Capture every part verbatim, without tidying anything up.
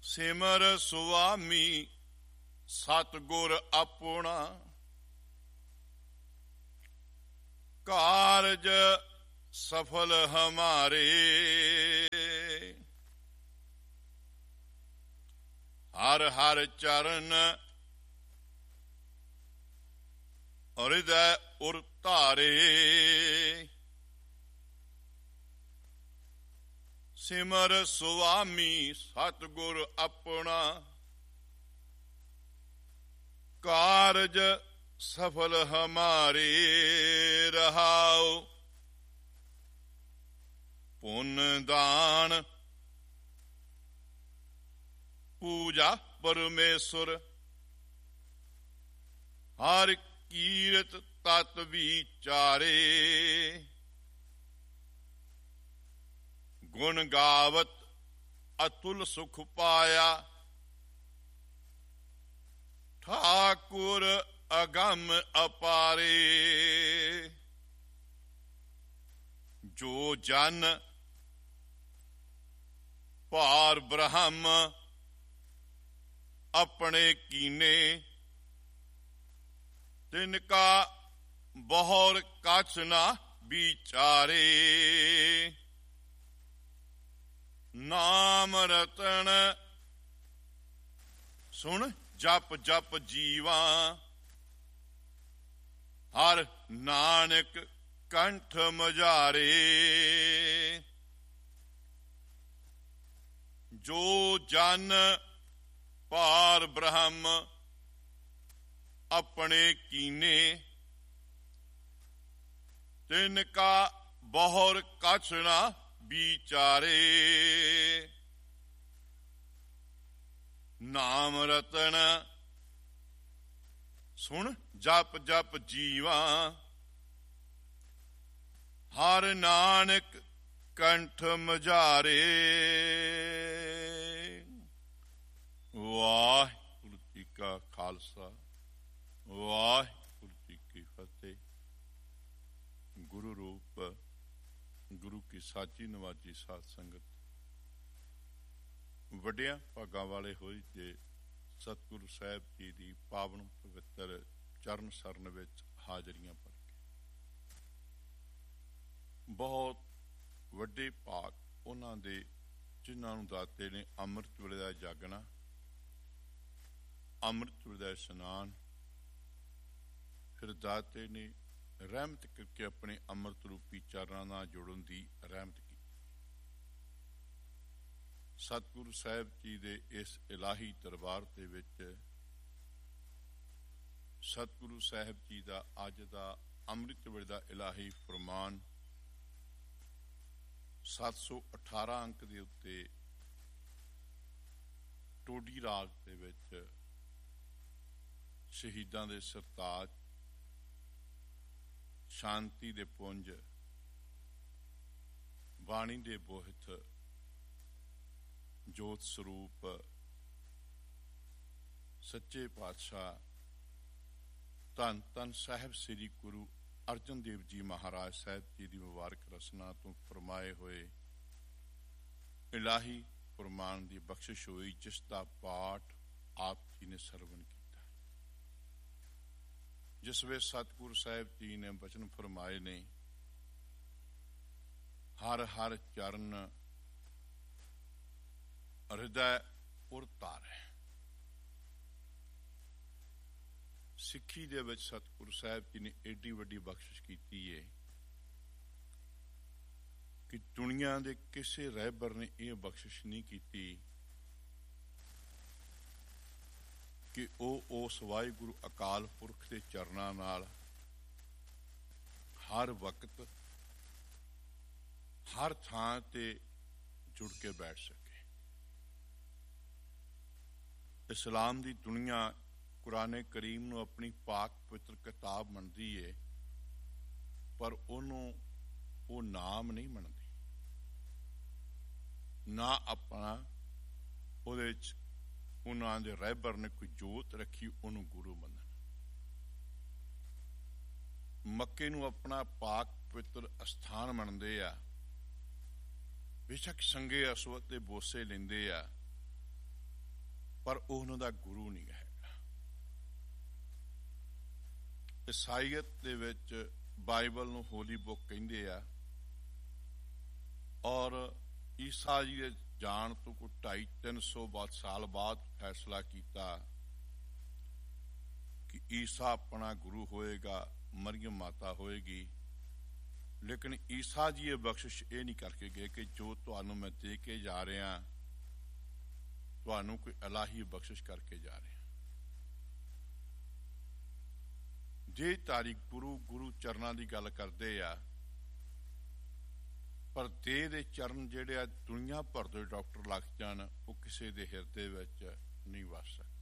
ਸਿਮਰ ਸੁਆਮੀ ਸਤਿਗੁਰ ਆਪਣਾ, ਕਾਰਜ ਸਫਲ ਹਮਾਰੇ। ਹਰ ਹਰ ਚਰਨ ਹਿਰਦੈ ਉਰ ਧਾਰੇ। ਸਿਮਰ ਸੁਆਮੀ ਸਤਿਗੁਰ ਆਪਣਾ, ਕਾਰਜ ਸਫਲ ਹਮਾਰੇ। ਰਹਾਉ ਪੁੰਨ ਦਾਨ ਪੂਜਾ ਪਰਮੇਸ਼ਰ, ਹਰ ਕੀਰਤ ਤਤ ਵਿਚਾਰੇ। ਗੁਣ ਗਾਵਤ ਅਤੁਲ ਸੁਖ ਪਾਇਆ, ਠਾਕੁਰ ਅਗੰਮ ਅਪਾਰੇ। ਜੋ ਜਨ ਭਾਰ ਬ੍ਰਹਮ ਆਪਣੇ ਕੀਨੇ, ਤਿਨ ਕਾ ਬਹੁਰ ਕਛ ਨਾ ਵਿਚਾਰੇ। ਨਾਮ ਰਤਨ ਸੁਣ ਜਪ ਜਪ ਜੀਵਾ, ਹਰ ਨਾਨਕ ਕੰਠ ਮਝਾਰੇ। ਜੋ ਜਨ ਭਾਰ ਬ੍ਰਹਮ ਆਪਣੇ ਕੀਨੇ, ਤਿਨ ਕਾ ਬਹੁਰ ਕਛ ਨਾ ਵਿਚਾਰੇ। ਨਾਮ ਰਤਨ ਸੁਣ ਜਪ ਜਪ ਜੀਵਾ, ਹਰ ਨਾਨਕ ਕੰਠ ਮਝਾਰੇ। ਵਾਹਿਗੁਰੂ ਜੀ ਕਾ ਖਾਲਸਾ, ਵਾਹਿਗੁਰੂ ਜੀ ਕੀ ਫਤਿਹ। ਗੁਰੂ ਰੂਪ ਗੁਰੂ ਕੀ ਸਾਚੀ ਨਵਾਜੀ ਸਾਧ ਸੰਗਤ, ਵੱਡਿਆਂ ਭਾਗਾਂ ਵਾਲੇ ਹੋਈ ਜੇ ਸਤਿਗੁਰੂ ਸਾਹਿਬ ਜੀ ਦੀ ਪਾਵਨ ਪਵਿੱਤਰ ਚਰਨ ਸਰਨ ਵਿੱਚ ਹਾਜ਼ਰੀਆਂ ਭਰ ਕੇ, ਬਹੁਤ ਵੱਡੇ ਭਾਗ ਉਹਨਾਂ ਦੇ ਜਿਨ੍ਹਾਂ ਨੂੰ ਦਾਤੇ ਨੇ ਅੰਮ੍ਰਿਤ ਵੇਲੇ ਦਾ ਜਾਗਣਾ, ਅੰਮ੍ਰਿਤ ਵੇਲੇ ਦਾ ਇਸ਼ਨਾਨ, ਫਿਰ ਦਾਤੇ ਨੇ ਰਹਿਮਤ ਕਰਕੇ ਆਪਣੇ ਅੰਮ੍ਰਿਤ ਰੂਪੀ ਚਰਨਾਂ ਨਾਲ ਜੁੜਨ ਦੀ ਰਹਿਮਤ ਕੀਤੀ। ਸਤਿਗੁਰੂ ਸਾਹਿਬ ਜੀ ਦੇ ਇਸ ਇਲਾਹੀ ਦਰਬਾਰ ਦੇ ਵਿੱਚ ਸਤਿਗੁਰੂ ਸਾਹਿਬ ਜੀ ਦਾ ਅੱਜ ਦਾ ਅੰਮ੍ਰਿਤ ਵੇਲੇ ਦਾ ਇਲਾਹੀ ਫਰਮਾਨ ਸੱਤ ਸੌ ਅਠਾਰਾਂ ਅੰਕ ਦੇ ਉੱਤੇ ਟੋਡੀ ਰਾਗ ਦੇ ਵਿੱਚ ਸ਼ਹੀਦਾਂ ਦੇ ਸਰਤਾਜ, ਸ਼ਾਂਤੀ ਦੇ ਪੁੰਜ, ਬਾਣੀ ਦੇ ਬੋਹਿਤ, ਜੋਤ ਸਰੂਪ ਸੱਚੇ ਪਾਤਸ਼ਾਹ ਧੰਨ ਧੰਨ ਸਾਹਿਬ ਸ੍ਰੀ ਗੁਰੂ ਅਰਜਨ ਦੇਵ ਜੀ ਮਹਾਰਾਜ ਸਾਹਿਬ ਜੀ ਦੀ ਮੁਬਾਰਕ ਰਸਨਾ ਤੋਂ ਫਰਮਾਏ ਹੋਏ ਇਲਾਹੀ ਫਰਮਾਨ ਦੀ ਬਖਸ਼ਿਸ਼ ਹੋਈ, ਜਿਸ ਦਾ ਪਾਠ ਆਪ ਜੀ ਨੇ ਸਰਵਣ ਕੀਤਾ। ਜਿਸ ਵੇਲੇ ਸਤਿਗੁਰੂ ਸਾਹਿਬ ਜੀ ਨੇ ਬਚਨ ਫਰਮਾਏ ਨੇ, ਹਰ ਹਰ ਚਰਨ ਹਿਰਦੈ ਉਰ ਧਾਰੈ। ਸਿੱਖੀ ਦੇ ਵਿੱਚ ਸਤਿਗੁਰੂ ਸਾਹਿਬ ਜੀ ਨੇ ਏਡੀ ਵੱਡੀ ਬਖਸ਼ਿਸ਼ ਕੀਤੀ ਹੈ ਕਿ ਦੁਨੀਆ ਦੇ ਕਿਸੇ ਰਹਿਬਰ ਨੇ ਇਹ ਬਖਸ਼ਿਸ਼ ਨਹੀਂ ਕੀਤੀ ਕਿ ਉਹ ਉਸ ਵਾਹਿਗੁਰੂ ਅਕਾਲ ਪੁਰਖ ਦੇ ਚਰਨਾਂ ਨਾਲ ਹਰ ਵਕਤ ਹਰ ਥਾਂ ਤੇ ਜੁੜ ਕੇ ਬੈਠ ਸਕੇ। ਇਸਲਾਮ ਦੀ ਦੁਨੀਆ ਕੁਰਾਨ ਕਰੀਮ ਨੂੰ ਆਪਣੀ ਪਾਕ ਪਵਿੱਤਰ ਕਿਤਾਬ ਮੰਨਦੀ ਏ, ਪਰ ਉਹਨੂੰ ਉਹ ਨਾਮ ਨਹੀਂ ਮੰਨਦੀ, ਨਾ ਆਪਣਾ ਉਹਦੇ ਵਿੱਚ ਉਹਨਾਂ ਦੇ ਰਹਿਬਰ ਨੇ ਕੋਈ ਜੋਤ ਰੱਖੀ ਉਹਨੂੰ ਗੁਰੂ ਮੰਨਣ। ਮੱਕੇ ਨੂੰ ਆਪਣਾ ਪਾਕ ਪਵਿੱਤਰ ਅਸਥਾਨ ਮੰਨਦੇ ਆ, ਬੇਸ਼ੱਕ ਸੰਗੇ ਅਸਵਤ ਦੇ ਬੋਸੇ ਲੈਂਦੇ ਆ, ਪਰ ਉਹ ਉਹਨਾਂ ਦਾ ਗੁਰੂ ਨਹੀਂ ਹੈਗਾ। ਈਸਾਈਅਤ ਦੇ ਵਿੱਚ ਬਾਈਬਲ ਨੂੰ ਹੋਲੀ ਬੁੱਕ ਕਹਿੰਦੇ ਆ, ਔਰ ਈਸਾ ਜੀ ਦੇ ਜਾਣ ਤੋਂ ਕੋਈ ਢਾਈ ਤਿੰਨ ਸੌ ਬਾਅਦ ਸਾਲ ਬਾਅਦ ਫੈਸਲਾ ਕੀਤਾ ਕਿ ਈਸਾ ਆਪਣਾ ਗੁਰੂ ਹੋਏਗਾ, ਮਰੀਅਮ ਮਾਤਾ ਹੋਏਗੀ। ਲੇਕਿਨ ਈਸਾ ਜੀ ਇਹ ਬਖਸ਼ਿਸ਼ ਇਹ ਨਹੀਂ ਕਰਕੇ ਗਏ ਕਿ ਜੋ ਤੁਹਾਨੂੰ ਮੈਂ ਦੇ ਕੇ ਜਾ ਰਿਹਾ, ਤੁਹਾਨੂੰ ਕੋਈ ਇਲਾਹੀ ਬਖਸ਼ਿਸ਼ ਕਰਕੇ ਜਾ ਰਿਹਾ। ਜੇ ਤਾਰੀ ਗੁਰੂ ਗੁਰੂ ਚਰਨਾਂ ਦੀ ਗੱਲ ਕਰਦੇ ਆ, ਪਰ ਦੇਹ ਦੇ ਚਰਨ ਜਿਹੜੇ ਆ ਦੁਨੀਆ ਭਰ ਦੇ ਡਾਕਟਰ ਲੱਗ ਜਾਣ, ਉਹ ਕਿਸੇ ਦੇ ਹਿਰਦੇ ਵਿੱਚ ਨਹੀਂ ਵਸ ਸਕਦੇ।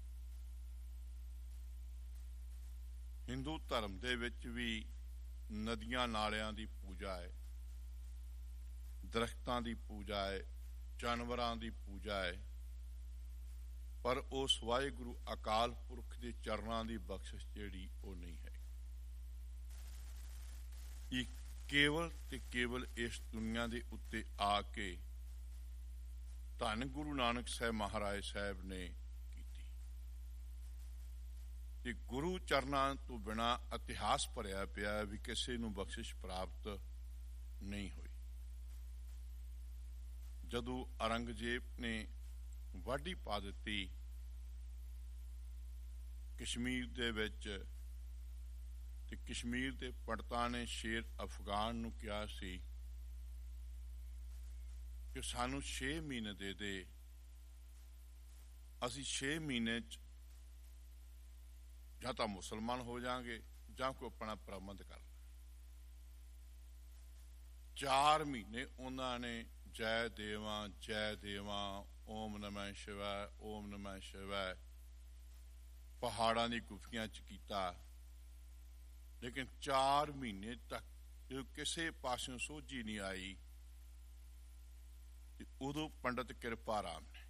ਹਿੰਦੂ ਧਰਮ ਦੇ ਵਿੱਚ ਵੀ ਨਦੀਆਂ ਨਾਲਿਆਂ ਦੀ ਪੂਜਾ ਹੈ, ਦਰਖਤਾਂ ਦੀ ਪੂਜਾ ਹੈ, ਜਾਨਵਰਾਂ ਦੀ ਪੂਜਾ ਹੈ, ਪਰ ਉਸ ਵਾਹਿਗੁਰੂ ਅਕਾਲ ਪੁਰਖ ਦੇ ਚਰਨਾਂ ਦੀ ਬਖਸ਼ਿਸ਼ ਜਿਹੜੀ ਉਹ ਨਹੀਂ ਹੈ। ਇਹ ਕੇਵਲ ਤੇ ਕੇਵਲ ਇਸ ਦੁਨੀਆ ਦੇ ਉੱਤੇ ਆ ਕੇ ਧੰਨ ਗੁਰੂ ਨਾਨਕ ਸਾਹਿਬ ਮਹਾਰਾਜ ਸਾਹਿਬ ਨੇ ਕੀਤੀ। ਤੇ ਗੁਰੂ ਚਰਨਾਂ ਤੋਂ ਬਿਨਾਂ ਇਤਿਹਾਸ ਭਰਿਆ ਪਿਆ ਵੀ ਕਿਸੇ ਨੂੰ ਬਖਸ਼ਿਸ਼ ਪ੍ਰਾਪਤ ਨਹੀਂ ਹੋਈ। ਜਦੋਂ ਔਰੰਗਜ਼ੇਬ ਨੇ ਵਾਢੀ ਪਾ ਦਿੱਤੀ ਕਸ਼ਮੀਰ ਦੇ ਵਿੱਚ, ਤੇ ਕਸ਼ਮੀਰ ਦੇ ਪੰਡਤਾਂ ਨੇ ਸ਼ੇਰ ਅਫਗਾਨ ਨੂੰ ਕਿਹਾ ਸੀ ਕਿ ਸਾਨੂੰ ਛੇ ਮਹੀਨੇ ਦੇ ਦੇ, ਅਸੀਂ ਛੇ ਮਹੀਨੇ ਚ ਜਾਂ ਤਾਂ ਮੁਸਲਮਾਨ ਹੋ ਜਾਵਾਂਗੇ ਜਾਂ ਕੋਈ ਆਪਣਾ ਪ੍ਰਬੰਧ ਕਰ ਲੈ। ਚਾਰ ਮਹੀਨੇ ਉਹਨਾਂ ਨੇ ਜੈ ਦੇਵਾਂ ਜੈ ਦੇਵਾਂ, ਓਮ ਨਮः ਸ਼ਿਵਾय, ਓਮ ਨਮः ਸ਼ਿਵਾय ਪਹਾੜਾਂ ਦੀ ਗੁਫੀਆਂ ਚ ਕੀਤਾ। ਲੇਕਿਨ ਚਾਰ ਮਹੀਨੇ ਤੱਕ ਜਦੋਂ ਕਿਸੇ ਪਾਸਿਓਂ ਸੋਝੀ ਨਹੀਂ ਆਈ, ਤੇ ਉਦੋਂ ਪੰਡਤ ਕਿਰਪਾ ਰਾਮ ਨੇ,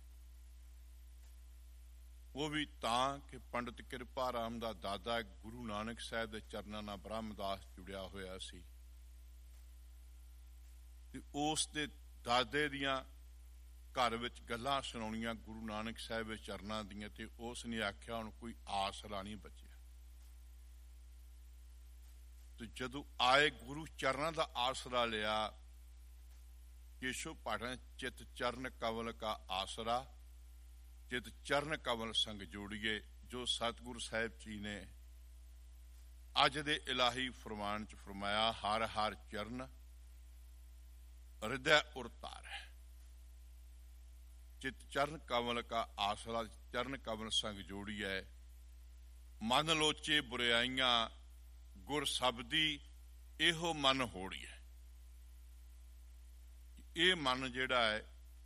ਉਹ ਵੀ ਤਾਂ ਕਿ ਪੰਡਤ ਕਿਰਪਾ ਰਾਮ ਦਾ ਦਾਦਾ ਗੁਰੂ ਨਾਨਕ ਸਾਹਿਬ ਦੇ ਚਰਨਾਂ ਨਾਲ ਬ੍ਰਹਮਦਾਸ ਜੁੜਿਆ ਹੋਇਆ ਸੀ, ਤੇ ਉਸ ਦੇ ਦਾਦੇ ਦੀਆਂ ਘਰ ਵਿੱਚ ਗੱਲਾਂ ਸੁਣਾਉਣੀਆਂ ਗੁਰੂ ਨਾਨਕ ਸਾਹਿਬ ਦੇ ਚਰਨਾਂ ਦੀਆਂ, ਤੇ ਉਸ ਨੇ ਆਖਿਆ ਹੁਣ ਕੋਈ ਆਸਰਾ ਨਹੀਂ ਬਚਿਆ। ਤੇ ਜਦੋਂ ਆਏ ਗੁਰੂ ਚਰਨਾਂ ਦਾ ਆਸਰਾ ਲਿਆ, ਕੇਸ਼ੋ ਪਾਠਾਂ ਚਿਤ ਚਰਨ ਕਵਲ ਕਾ ਆਸਰਾ, ਚਿਤ ਚਰਨ ਕਵਲ ਸੰਗ ਜੋੜੀਏ, ਜੋ ਸਤਿਗੁਰੂ ਸਾਹਿਬ ਜੀ ਨੇ ਅੱਜ ਦੇ ਇਲਾਹੀ ਫਰਮਾਨ ਚ ਫਰਮਾਇਆ, ਹਰ ਹਰ ਚਰਨ ਹਿਰਦੈ ਉਰਤਾਰ ਹੈ। ਚਿਤ ਚਰਨ ਕਵਲ ਕਾ ਆਸਰਾ, ਚਰਨ ਕਵਲ ਸੰਗ ਜੋੜੀਐ, ਮਨ ਲੋਚੇ ਬੁਰਾਈਆਂ ਗੁਰ ਸ਼ਬਦੀ, ਇਹੋ ਮਨ ਹੋੜੀਐ। ਇਹ ਮਨ ਜਿਹੜਾ ਹੈ,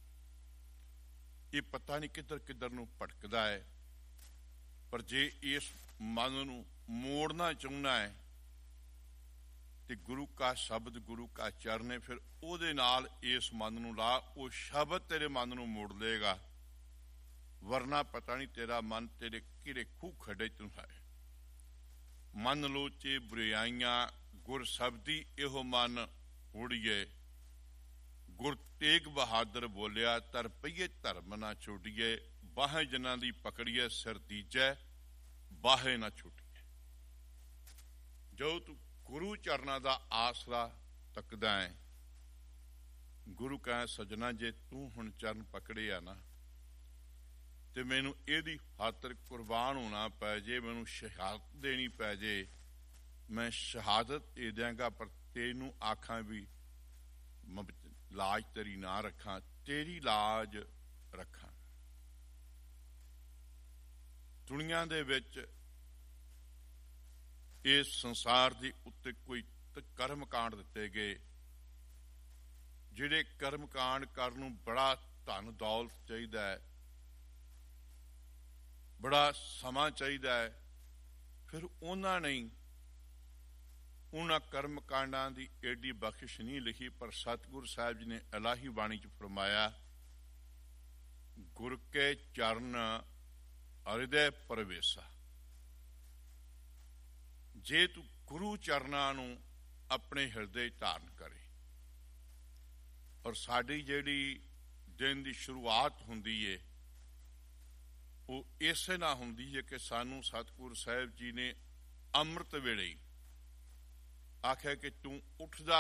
ਇਹ ਪਤਾ ਨਹੀਂ ਕਿੱਧਰ ਕਿੱਧਰ ਨੂੰ ਭਟਕਦਾ ਹੈ, ਪਰ ਜੇ ਇਸ ਮਨ ਨੂੰ ਮੋੜਨਾ ਚਾਹੁੰਦਾ ਹੈ ਤੇ ਗੁਰੂ ਕਾ ਸ਼ਬਦ ਗੁਰੂ ਕਾ ਚਰਨ ਹੈ, ਫਿਰ ਉਹਦੇ ਨਾਲ ਇਸ ਮਨ ਨੂੰ ਲਾ, ਉਹ ਸ਼ਬਦ ਤੇਰੇ ਮਨ ਨੂੰ ਮੋੜ ਲਏਗਾ, ਵਰਨਾ ਪਤਾ ਨਹੀਂ ਤੇਰਾ ਮਨ ਤੇਰੇ ਕਿਹੜੇ ਖੂਹ ਖੱਡੇ ਚ ਹੈ। ਮਨ ਲੋਚੇ ਬੁਰਾਈਆਂ ਗੁਰ ਸ਼ਬਦੀ, ਇਹੋ ਮਨ ਹੋੜੀਏ, ਗੁਰ ਤੇਗ ਬਹਾਦਰ ਬੋਲਿਆ, ਤਰ ਪਈਏ ਧਰਮ ਨਾ ਛੋਡੀਏ, ਬਾਹੇ ਜਨਾਂ ਦੀ ਪਕੜੀਏ, ਸਿਰ ਦੀਜੈ ਬਾਹੇ ਨਾ ਛੁੱਟੀਏ। ਜੋ ਤੂੰ ਗੁਰੂ ਚਰਨਾਂ ਦਾ ਆਸਰਾ ਤੱਕਦਾ ਹੈ, ਗੁਰੂ ਕਹੇ ਸਜਣਾ ਜੇ ਤੂੰ ਹੁਣ ਚਰਨ ਪਕੜੇ ਆ ਨਾ, ਤੇ ਮੈਨੂੰ ਇਹਦੀ ਖਾਤਰ ਕੁਰਬਾਨ ਹੋਣਾ ਪੈ ਜੇ, ਮੈਨੂੰ ਸ਼ਹਾਦਤ ਦੇਣੀ ਪੈ ਜੇ, ਮੈਂ ਸ਼ਹਾਦਤ ਦੇ ਦਿਆਂਗਾ, ਪਰ ਤੈਨੂੰ ਆਖਾਂ ਵੀ ਲਾਜ ਤੇਰੀ ਨਾ ਰੱਖਾਂ, ਤੇਰੀ ਲਾਜ ਰੱਖਾਂ। ਦੁਨੀਆ ਦੇ ਵਿੱਚ ਇਸ ਸੰਸਾਰ ਦੇ ਉੱਤੇ ਕੋਈ ਕਰਮ ਕਾਂਡ ਦਿੱਤੇ ਗਏ, ਜਿਹੜੇ ਕਰਮ ਕਾਂਡ ਕਰਨ ਨੂੰ ਬੜਾ ਧਨ ਦੌਲਤ ਚਾਹੀਦਾ ਹੈ, ਬੜਾ ਸਮਾਂ ਚਾਹੀਦਾ ਹੈ, ਫਿਰ ਉਹਨਾਂ ਨੇ ਉਹਨਾਂ ਕਰਮ ਕਾਂਡਾਂ ਦੀ ਏਡੀ ਬਖਸ਼ਿਸ਼ ਨਹੀਂ ਲਿਖੀ। ਪਰ ਸਤਿਗੁਰੂ ਸਾਹਿਬ ਜੀ ਨੇ ਇਲਾਹੀ ਬਾਣੀ ਚ ਫਰਮਾਇਆ, ਗੁਰ ਕੇ ਚਰਨ ਹਿਰਦੈ ਪ੍ਰਵੇਸ਼ਾ। ਜੇ ਤੂੰ ਗੁਰੂ ਚਰਨਾਂ ਨੂੰ ਆਪਣੇ ਹਿਰਦੇ ਧਾਰਨ ਕਰੇ, ਔਰ ਸਾਡੀ ਜਿਹੜੀ ਦਿਨ ਦੀ ਸ਼ੁਰੂਆਤ ਹੁੰਦੀ ਏ, ਉਹ ਇਸੇ ਨਾਲ ਹੁੰਦੀ ਹੈ ਕਿ ਸਾਨੂੰ ਸਤਿਗੁਰ ਸਾਹਿਬ ਜੀ ਨੇ ਅੰਮ੍ਰਿਤ ਵੇਲੇ ਆਖਿਆ ਕਿ ਤੂੰ ਉੱਠਦਾ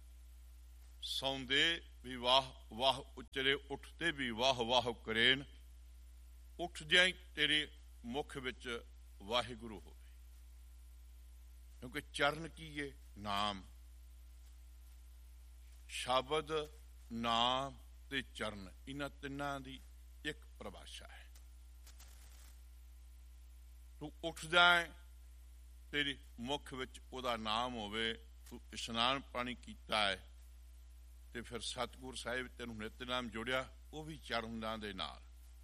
ਸੌਂਦੇ ਵੀ ਵਾਹ ਵਾਹ ਉਚਰੇ, ਉੱਠਦੇ ਵੀ ਵਾਹ ਵਾਹ ਕਰੇਨ। ਉੱਠਦਿਆਂ ਹੀ ਤੇਰੇ ਮੁੱਖ ਵਿੱਚ ਵਾਹਿਗੁਰੂ ਹੋਵੇ, ਕਿਉਂਕਿ ਚਰਨ ਕੀ ਹੈ? ਨਾਮ। ਸ਼ਬਦ, ਨਾਮ ਤੇ ਚਰਨ, ਇਹਨਾਂ ਤਿੰਨਾਂ ਦੀ ਇੱਕ ਪਰਿਭਾਸ਼ਾ ਹੈ। ਤੂੰ ਉੱਠਦਾ ਹੈ, ਤੇਰੇ ਮੁੱਖ ਵਿੱਚ ਉਹਦਾ ਨਾਮ ਹੋਵੇ। ਤੂੰ ਇਸ਼ਨਾਨ ਪਾਣੀ ਕੀਤਾ ਹੈ ਤੇ ਫਿਰ ਸਤਿਗੁਰ ਸਾਹਿਬ ਤੈਨੂੰ ਨਿਤਨਾਮ ਜੋੜਿਆ, ਉਹ ਵੀ ਚਰਨਾਂ ਦੇ ਨਾਲ,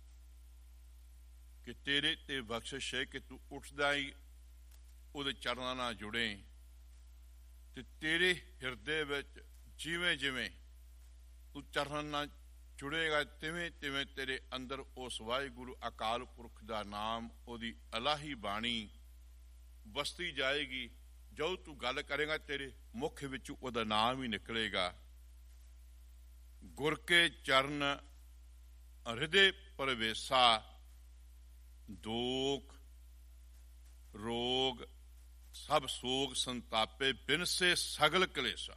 ਕਿ ਤੇਰੇ ਤੇ ਬਖਸ਼ਿਸ਼ ਹੈ ਕਿ ਤੂੰ ਉੱਠਦਾ ਹੀ ਉਹਦੇ ਚਰਨਾਂ ਨਾਲ ਜੁੜੇ, ਤੇ ਤੇਰੇ ਹਿਰਦੇ ਵਿੱਚ ਜਿਵੇਂ ਜਿਵੇਂ ਤੂੰ ਚਰਨਾਂ ਨਾਲ ਜੁੜੇਗਾ ਤਿਵੇਂ ਤਿਵੇਂ ਤੇਰੇ ਅੰਦਰ ਉਸ ਵਾਹਿਗੁਰੂ ਅਕਾਲ ਪੁਰਖ ਦਾ ਨਾਮ, ਉਹਦੀ ਅਲਾਹੀ ਬਾਣੀ ਵਸਦੀ ਜਾਏਗੀ। ਜਦੋਂ ਤੂੰ ਗੱਲ ਕਰੇਗਾ ਤੇਰੇ ਮੁੱਖ ਵਿੱਚ ਉਹਦਾ ਨਾਮ ਹੀ ਨਿਕਲੇਗਾ। ਗੁਰ ਕੇ ਚਰਨ ਹਿਰਦੇ ਪਰਵੇਸਾ, ਦੋਖ ਰੋਗ ਸਭ ਸੋਗ ਸੰਤਾਪੇ, ਬਿਨਸੇ ਸਗਲ ਕਲੇਸ਼ਾ।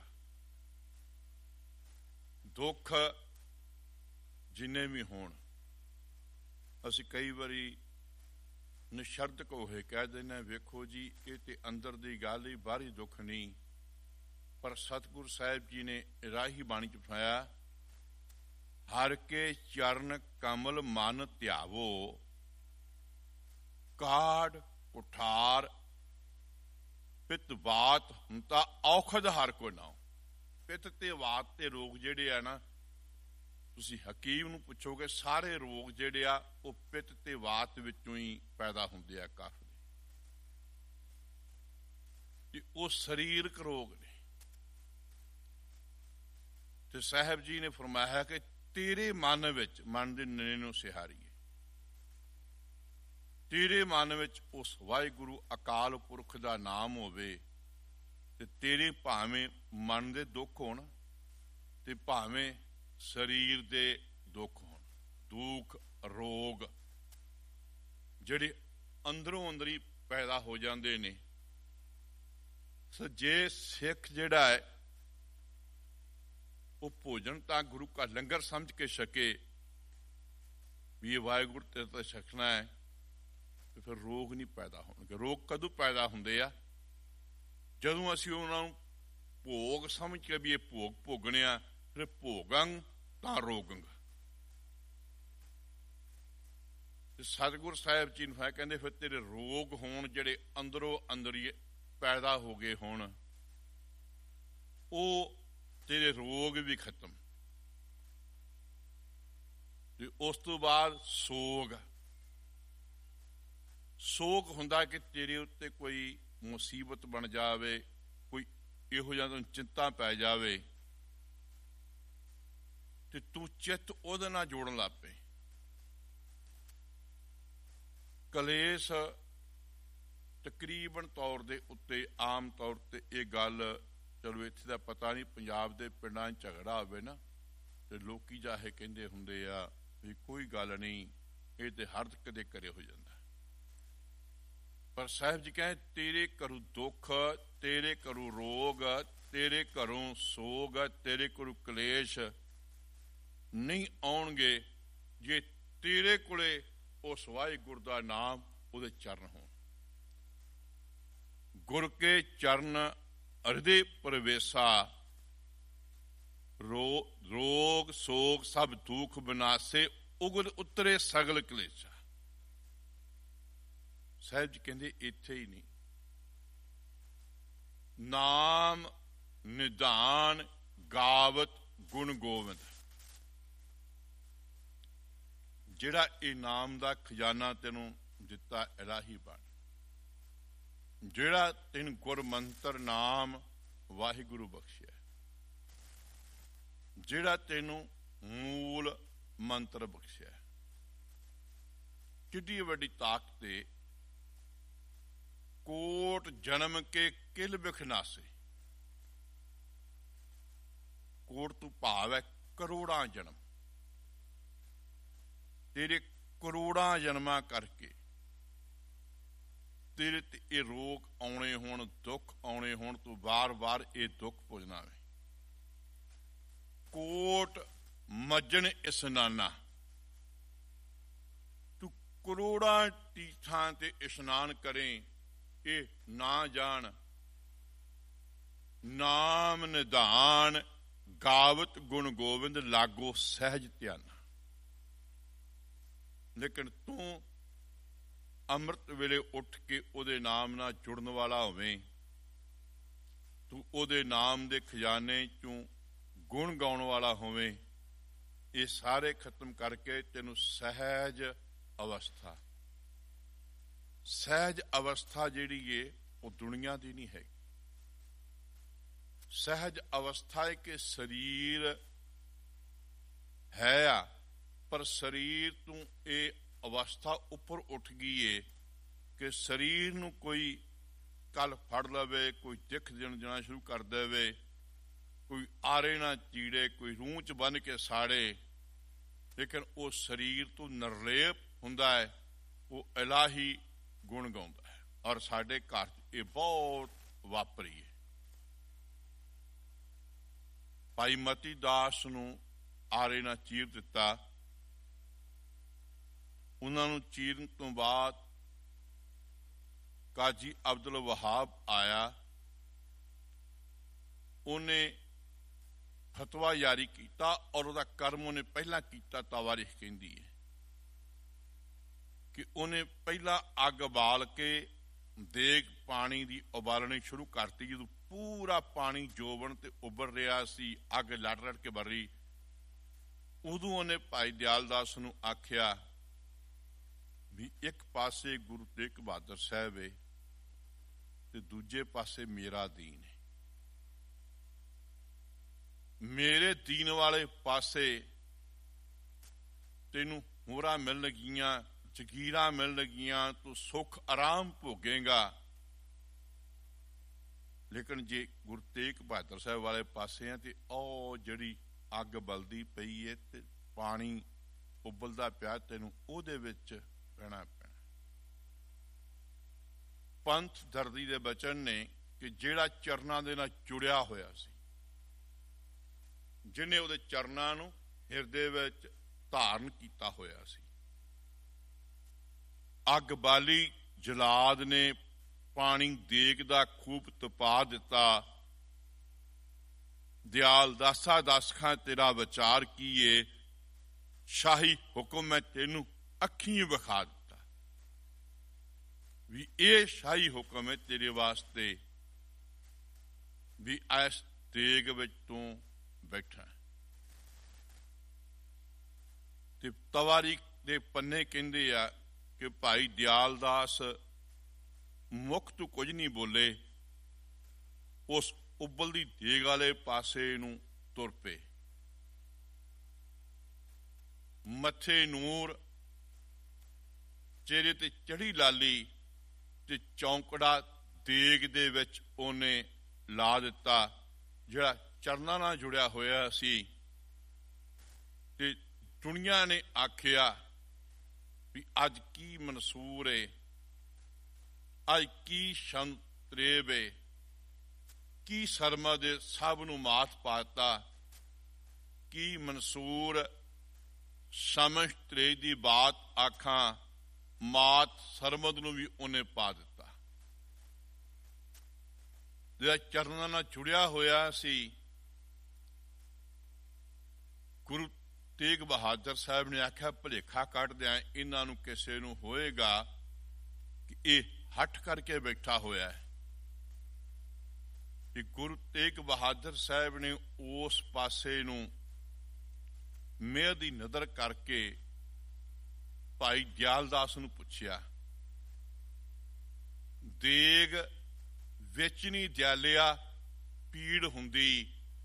ਦੁੱਖ ਜਿੰਨੇ ਵੀ ਹੋਣ, ਅਸੀਂ ਕਈ ਵਾਰੀ ਨਿਸ਼ਰਦਕ ਹੋਏ ਕਹਿ ਦਿੰਦੇ, ਵੇਖੋ ਜੀ ਇਹ ਤੇ ਅੰਦਰ ਦੀ ਗੱਲ ਹੀ, ਬਾਹਰੀ ਦੁੱਖ ਨਹੀਂ। ਪਰ ਸਤਿਗੁਰ ਸਾਹਿਬ ਜੀ ਨੇ ਰਾਹੀ ਬਾਣੀ ਚ ਫਾਇਆ, ਹਰ ਕੇ ਚਰਨ ਕਮਲ ਮਨ ਧਿਆਵੋ, ਕਾੜ ਕੁਠਾਰ ਪਿੱਤ ਵਾਤ ਹੁੰਤਾ ਔਖਦ ਹਰ ਕੋ ਨਾਉ। ਪਿੱਤ ਤੇ ਵਾਤ ਤੇ ਰੋਗ ਜਿਹੜੇ ਆ ਨਾ, ਤੁਸੀਂ ਹਕੀਮ ਨੂੰ ਪੁੱਛੋਗੇ, ਸਾਰੇ ਰੋਗ ਜਿਹੜੇ ਆ ਉਹ ਪਿੱਤ ਤੇ ਵਾਤ ਵਿੱਚੋਂ ਹੀ ਪੈਦਾ ਹੁੰਦੇ ਆ। ਕਫ ਦੇ ਉਹ ਸਰੀਰਕ ਰੋਗ ਨੇ। ਤੇ ਸਾਹਿਬ ਜੀ ਨੇ ਫਰਮਾਇਆ ਕਿ ਤੇਰੇ ਮਨ ਵਿੱਚ, ਮਨ ਦੇ ਨੇੜੇ ਨੂੰ ਸਿਹਾਰੀਏ, ਤੇਰੇ ਮਨ ਵਿੱਚ ਉਸ ਵਾਹਿਗੁਰੂ ਅਕਾਲ ਪੁਰਖ ਦਾ ਨਾਮ ਹੋਵੇ, ਤੇ ਤੇਰੇ ਭਾਵੇਂ ਮਨ ਦੇ ਦੁੱਖ ਹੋਣ ਤੇ ਭਾਵੇਂ ਸਰੀਰ ਦੇ ਦੁੱਖ ਹੋਣ, ਦੁੱਖ ਰੋਗ ਜਿਹੜੇ ਅੰਦਰੋਂ ਅੰਦਰੀ ਪੈਦਾ ਹੋ ਜਾਂਦੇ ਨੇ। ਸੋ ਜੇ ਸਿੱਖ ਜਿਹੜਾ ਹੈ ਉਹ ਭੋਜਨ ਤਾਂ ਗੁਰੂ ਕਾ ਲੰਗਰ ਸਮਝ ਕੇ ਛਕੇ, ਵੀ ਇਹ ਵਾਹਿਗੁਰੂ ਤੇ ਤਾਂ ਛਕਣਾ ਹੈ, ਤੇ ਫਿਰ ਰੋਗ ਨਹੀਂ ਪੈਦਾ ਹੋਣਗੇ। ਰੋਗ ਕਦੋਂ ਪੈਦਾ ਹੁੰਦੇ ਆ? ਜਦੋਂ ਅਸੀਂ ਉਹਨਾਂ ਨੂੰ ਭੋਗ ਸਮਝ ਕੇ ਵੀ ਇਹ ਭੋਗ ਭੋਗਣੇ ਆ, ਫਿਰ ਭੋਗੰ ਤਾਂ ਰੋਗੰ। ਤੇ ਸਤਿਗੁਰ ਸਾਹਿਬ ਜੀ ਨੂੰ ਕਹਿੰਦੇ ਫਿਰ ਤੇਰੇ ਰੋਗ ਹੋਣ ਜਿਹੜੇ ਅੰਦਰੋਂ ਅੰਦਰੀ ਪੈਦਾ ਹੋ ਗਏ ਹੋਣ, ਉਹ ਤੇਰੇ ਰੋਗ ਵੀ ਖਤਮ। ਤੇ ਉਸ ਤੋਂ ਬਾਅਦ ਸੋਗ। ਸੋਗ ਹੁੰਦਾ ਕਿ ਤੇਰੇ ਉੱਤੇ ਕੋਈ ਮੁਸੀਬਤ ਬਣ ਜਾਵੇ, ਕੋਈ ਇਹੋ ਜਿਹਾ ਤੈਨੂੰ ਚਿੰਤਾ ਪੈ ਜਾਵੇ, ਤੇ ਤੂੰ ਚਿੱਤ ਉਹਦੇ ਨਾਲ ਜੋੜਨ ਲੱਗ ਪਏ। ਕਲੇਸ਼ ਤਕਰੀਬਨ ਤੌਰ ਦੇ ਉੱਤੇ, ਆਮ ਤੌਰ ਤੇ ਇਹ ਗੱਲ, ਚਲੋ ਇੱਥੇ ਦਾ ਪਤਾ ਨਹੀਂ, ਪੰਜਾਬ ਦੇ ਪਿੰਡਾਂ 'ਚ ਝਗੜਾ ਹੋਵੇ ਨਾ, ਤੇ ਲੋਕੀ ਜਾਹੇ ਕਹਿੰਦੇ ਹੁੰਦੇ ਆ ਵੀ ਕੋਈ ਗੱਲ ਨਹੀਂ, ਇਹ ਤੇ ਹਰ ਕਦੇ ਘਰੇ ਹੋ ਜਾਂਦਾ। ਪਰ ਸਾਹਿਬ ਜੀ ਕਹੇ ਤੇਰੇ ਘਰੋਂ ਦੁੱਖ, ਤੇਰੇ ਘਰੋਂ ਰੋਗ, ਤੇਰੇ ਘਰੋਂ ਸੋਗ, ਤੇਰੇ ਘਰੋਂ ਕਲੇਸ਼ ਨਹੀਂ ਆਉਣਗੇ ਜੇ ਤੇਰੇ ਕੋਲੇ ਉਸ ਵਾਹਿਗੁਰੂ ਦਾ ਨਾਮ, ਉਹਦੇ ਚਰਨ ਹੋਣ। ਗੁਰ ਕੇ ਚਰਨ ਹਿਰਦੇ ਪਰਵੇਸਾ, ਰੋ ਰੋਗ ਸੋਗ ਸਭ ਦੁੱਖ ਬਿਨਾਸੇ, ਉਗਲ ਉਤਰੇ ਸਗਲ ਕਲੇਸ਼ਾ। ਸਾਹਿਬ ਜੀ ਕਹਿੰਦੇ ਇੱਥੇ ਹੀ ਨਹੀਂ, ਨਾਮ ਨਿਧਾਨ ਗਾਵਤ ਗੁਣ ਗੋਬਿੰਦ। ਜਿਹੜਾ ਇਹ ਨਾਮ ਦਾ ਖਜ਼ਾਨਾ ਤੈਨੂੰ ਦਿੱਤਾ ਇਲਾਹੀ ਬਾਣੀ, ਜਿਹੜਾ ਤੈਨੂੰ ਗੁਰ ਮੰਤਰ ਨਾਮ ਵਾਹਿਗੁਰੂ ਬਖਸ਼ਿਆ, ਜਿਹੜਾ ਤੈਨੂੰ ਮੂਲ ਮੰਤਰ ਬਖਸ਼ਿਆ, ਕਿੱਡੀ ਵੱਡੀ ਤਾਕਤ ਏ। ਕੋਟ ਜਨਮ ਕੇ ਕਿਲ ਬਿਖਨਾਸੇ। ਕੋਟ ਤੋਂ ਭਾਵ ਹੈ ਕਰੋੜਾਂ ਜਨਮ। ਤੇਰੇ ਕਰੋੜਾਂ ਜਨਮਾਂ ਕਰਕੇ ਤੇਰੇ ਤੇ ਇਹ ਰੋਗ ਆਉਣੇ ਹੋਣ, ਦੁੱਖ ਆਉਣੇ ਹੋਣ, ਤੂੰ ਵਾਰ ਵਾਰ ਇਹ ਦੁੱਖ ਭੁਗਤਣਾ ਵੇ। ਕੋਟ ਮੱਜਣ ਇਸ਼ਨਾਨਾ, ਤੂੰ ਕਰੋੜਾਂ ਤੀਰਥਾਂ ਤੇ ਇਸ਼ਨਾਨ ਕਰੇ, ਇਹ ਨਾ ਜਾਣ ਨਾਮ ਨਿਧਾਨ ਗਾਵਤ ਗੁਣ ਗੋਬਿੰਦ ਲਾਗੋ ਸਹਿਜ ਧਿਆਨਾ। ਲੇਕਿਨ ਤੂੰ ਅੰਮ੍ਰਿਤ ਵੇਲੇ ਉੱਠ ਕੇ ਉਹਦੇ ਨਾਮ ਨਾਲ ਜੁੜਨ ਵਾਲਾ ਹੋਵੇਂ, ਤੂੰ ਉਹਦੇ ਨਾਮ ਦੇ ਖਜ਼ਾਨੇ ਚੋਂ ਗੁਣ ਗਾਉਣ ਵਾਲਾ ਹੋਵੇਂ, ਇਹ ਸਾਰੇ ਖਤਮ ਕਰਕੇ ਤੈਨੂੰ ਸਹਿਜ ਅਵਸਥਾ, ਸਹਿਜ ਅਵਸਥਾ ਜਿਹੜੀ ਏ ਉਹ ਦੁਨੀਆ ਦੀ ਨਹੀਂ ਹੈਗੀ। ਸਹਿਜ ਅਵਸਥਾ ਹੈ ਕਿ ਸਰੀਰ ਹੈ ਆ, ਪਰ ਸਰੀਰ ਤੋਂ ਇਹ ਅਵਸਥਾ ਉੱਪਰ ਉੱਠ ਗਈ ਏ ਕਿ ਸਰੀਰ ਨੂੰ ਕੋਈ ਕੱਲ ਫੜ ਲਵੇ, ਕੋਈ ਦਿੱਖ ਦੇਣ ਜਾਣਾ ਸ਼ੁਰੂ ਕਰ ਦੇਵੇ, ਕੋਈ ਆਰੇ ਨਾ ਚੀੜੇ, ਕੋਈ ਰੂਹ ਚ ਬੰਨ ਕੇ ਸਾੜੇ, ਲੇਕਿਨ ਉਹ ਸਰੀਰ ਤੋਂ ਨਿਰਲੇਪ ਹੁੰਦਾ ਹੈ, ਉਹ ਇਲਾਹੀ ਗੁਣ ਗਾਉਂਦਾ ਹੈ। ਔਰ ਸਾਡੇ ਘਰ ਚ ਇਹ ਬਹੁਤ ਵਾਪਰੀ ਹੈ। ਭਾਈ ਮਤੀ ਦਾਸ ਨੂੰ ਆਰੇ ਨਾਲ ਚੀਰ ਦਿੱਤਾ। ਉਹਨਾਂ ਨੂੰ ਚੀਰਨ ਤੋਂ ਬਾਅਦ ਕਾਜੀ ਅਬਦੁਲ ਵਹਾਬ ਆਇਆ, ਉਹਨੇ ਫਤਵਾ ਜਾਰੀ ਕੀਤਾ, ਔਰ ਉਹਦਾ ਕਰਮ ਉਹਨੇ ਪਹਿਲਾਂ ਕੀਤਾ। ਤਾਵਾਰੀਖ ਕਹਿੰਦੀ ਹੈ ਕਿ ਉਹਨੇ ਪਹਿਲਾਂ ਅੱਗ ਬਾਲ ਕੇ ਦੇਗ ਪਾਣੀ ਦੀ ਉਬਾਲਣੀ ਸ਼ੁਰੂ ਕਰਤੀ। ਜਦੋਂ ਪੂਰਾ ਪਾਣੀ ਜੋਬਨ ਤੇ ਉੱਬਲ ਰਿਹਾ ਸੀ, ਅੱਗ ਲੜ ਲੜ ਕੇ ਬਰੀ, ਉਦੋਂ ਉਹਨੇ ਭਾਈ ਦਿਆਲ ਦਾਸ ਨੂੰ ਆਖਿਆ ਵੀ ਇੱਕ ਪਾਸੇ ਗੁਰੂ ਤੇਗ ਬਹਾਦਰ ਸਾਹਿਬ ਹੈ ਤੇ ਦੂਜੇ ਪਾਸੇ ਮੇਰਾ ਦੀਨ ਹੈ। ਮੇਰੇ ਦੀਨ ਵਾਲੇ ਪਾਸੇ ਤੈਨੂੰ ਹੋਰਾਂ ਮਿਲਣਗੀਆਂ, ਜਗੀਰਾਂ ਮਿਲਣਗੀਆਂ, ਤੂੰ ਸੁੱਖ ਆਰਾਮ ਭੋਗੇਗਾ। ਲੇਕਿਨ ਜੇ ਗੁਰੂ ਤੇਗ ਬਹਾਦਰ ਸਾਹਿਬ ਵਾਲੇ ਪਾਸੇ ਆ ਤੇ ਉਹ ਜਿਹੜੀ ਅੱਗ ਬਲਦੀ ਪਈ ਹੈ ਤੇ ਪਾਣੀ ਉਬਲਦਾ ਪਿਆ, ਤੈਨੂੰ ਉਹਦੇ ਵਿੱਚ ਰਹਿਣਾ ਪੈਣਾ। ਪੰਥ ਦਰਦੀ ਦੇ ਬਚਨ ਨੇ ਕਿ ਜਿਹੜਾ ਚਰਨਾਂ ਦੇ ਨਾਲ ਜੁੜਿਆ ਹੋਇਆ ਸੀ, ਜਿਹਨੇ ਉਹਦੇ ਚਰਨਾਂ ਨੂੰ ਹਿਰਦੇ ਵਿੱਚ ਧਾਰਨ ਕੀਤਾ ਹੋਇਆ ਸੀ, ਅੱਗ ਬਾਲੀ, ਜਲਾਦ ਨੇ ਪਾਣੀ ਦੇਗ ਦਾ ਖੂਬ ਤਪਾ ਦਿੱਤਾ। ਦਿਆਲ ਦਾਸਾ ਦਾਸਖਾਂ ਤੇਰਾ ਵਿਚਾਰ ਕੀਏ, ਸ਼ਾਹੀ ਹੁਕਮ ਮੈਂ ਤੈਨੂੰ ਅੱਖੀਂ ਵਿਖਾ ਦਿੱਤਾ ਵੀ ਇਹ ਸ਼ਾਹੀ ਹੁਕਮ ਹੈ ਤੇਰੇ ਵਾਸਤੇ ਵੀ ਇਸ ਦੇਗ ਵਿੱਚ ਤੂੰ ਬੈਠਾ। ਤੇ ਤਵਾਰੀਖ ਦੇ ਪੰਨੇ ਕਹਿੰਦੇ ਆ ਕਿ ਭਾਈ ਦਿਆਲ ਦਾਸ ਮੁੱਖ ਤੋਂ ਕੁਝ ਨਹੀਂ ਬੋਲੇ, ਉਸ ਉਬਲਦੀ ਦੇਗ ਵਾਲੇ ਪਾਸੇ ਨੂੰ ਤੁਰ ਪਏ। ਮੱਥੇ ਨੂਰ, ਚਿਹਰੇ ਤੇ ਚੜੀ ਲਾਲੀ, ਤੇ ਚੌਂਕੜਾ ਦੇਗ ਦੇ ਵਿੱਚ ਉਹਨੇ ਲਾ ਦਿੱਤਾ ਜਿਹੜਾ ਚਰਨਾਂ ਨਾਲ ਜੁੜਿਆ ਹੋਇਆ ਸੀ। ਤੇ ਦੁਨੀਆ ਨੇ ਆਖਿਆ ਵੀ ਅੱਜ ਕੀ ਮਨਸੂਰ ਏ, ਅੱਜ ਕੀ ਸ਼ੰਤਰੇਬ ਏ, ਕੀ ਸਰਮਾ ਦੇ ਸਭ ਨੂੰ ਮਾਤ ਪਾਤਾ, ਕੀ ਮਨਸੂਰ ਸਮਝ ਤਰੇ ਦੀ ਬਾਤ ਆਖਾਂ, ਮਾਤ ਸਰਮਦ ਨੂੰ ਵੀ ਉਹਨੇ ਪਾ ਦਿੱਤਾ। ਜਿਹੜਾ ਚਰਨਾਂ ਨਾਲ ਜੁੜਿਆ ਹੋਇਆ ਸੀ, ਗੁਰੂ ਤੇਗ ਬਹਾਦਰ ਸਾਹਿਬ ਨੇ ਆਖਿਆ ਭੁਲੇਖਾ ਕੱਢ ਦਿਆਂ, ਇਹਨਾਂ ਨੂੰ ਕਿਸੇ ਨੂੰ ਹੋਏਗਾ ਕਿ ਇਹ ਹੱਠ ਕਰਕੇ ਬੈਠਾ ਹੋਇਆ ਹੈ। ਕਿ ਗੁਰੂ ਤੇਗ ਬਹਾਦਰ ਸਾਹਿਬ ਨੇ ਉਸ ਪਾਸੇ ਨੂੰ ਮਿਹਰ ਦੀ ਨਜ਼ਰ ਕਰਕੇ ਭਾਈ ਦਿਆਲ ਦਾਸ ਨੂੰ ਪੁੱਛਿਆ, ਦੇਗ ਵਿੱਚ ਨਹੀਂ ਦਿਆਲਿਆ ਪੀੜ ਹੁੰਦੀ।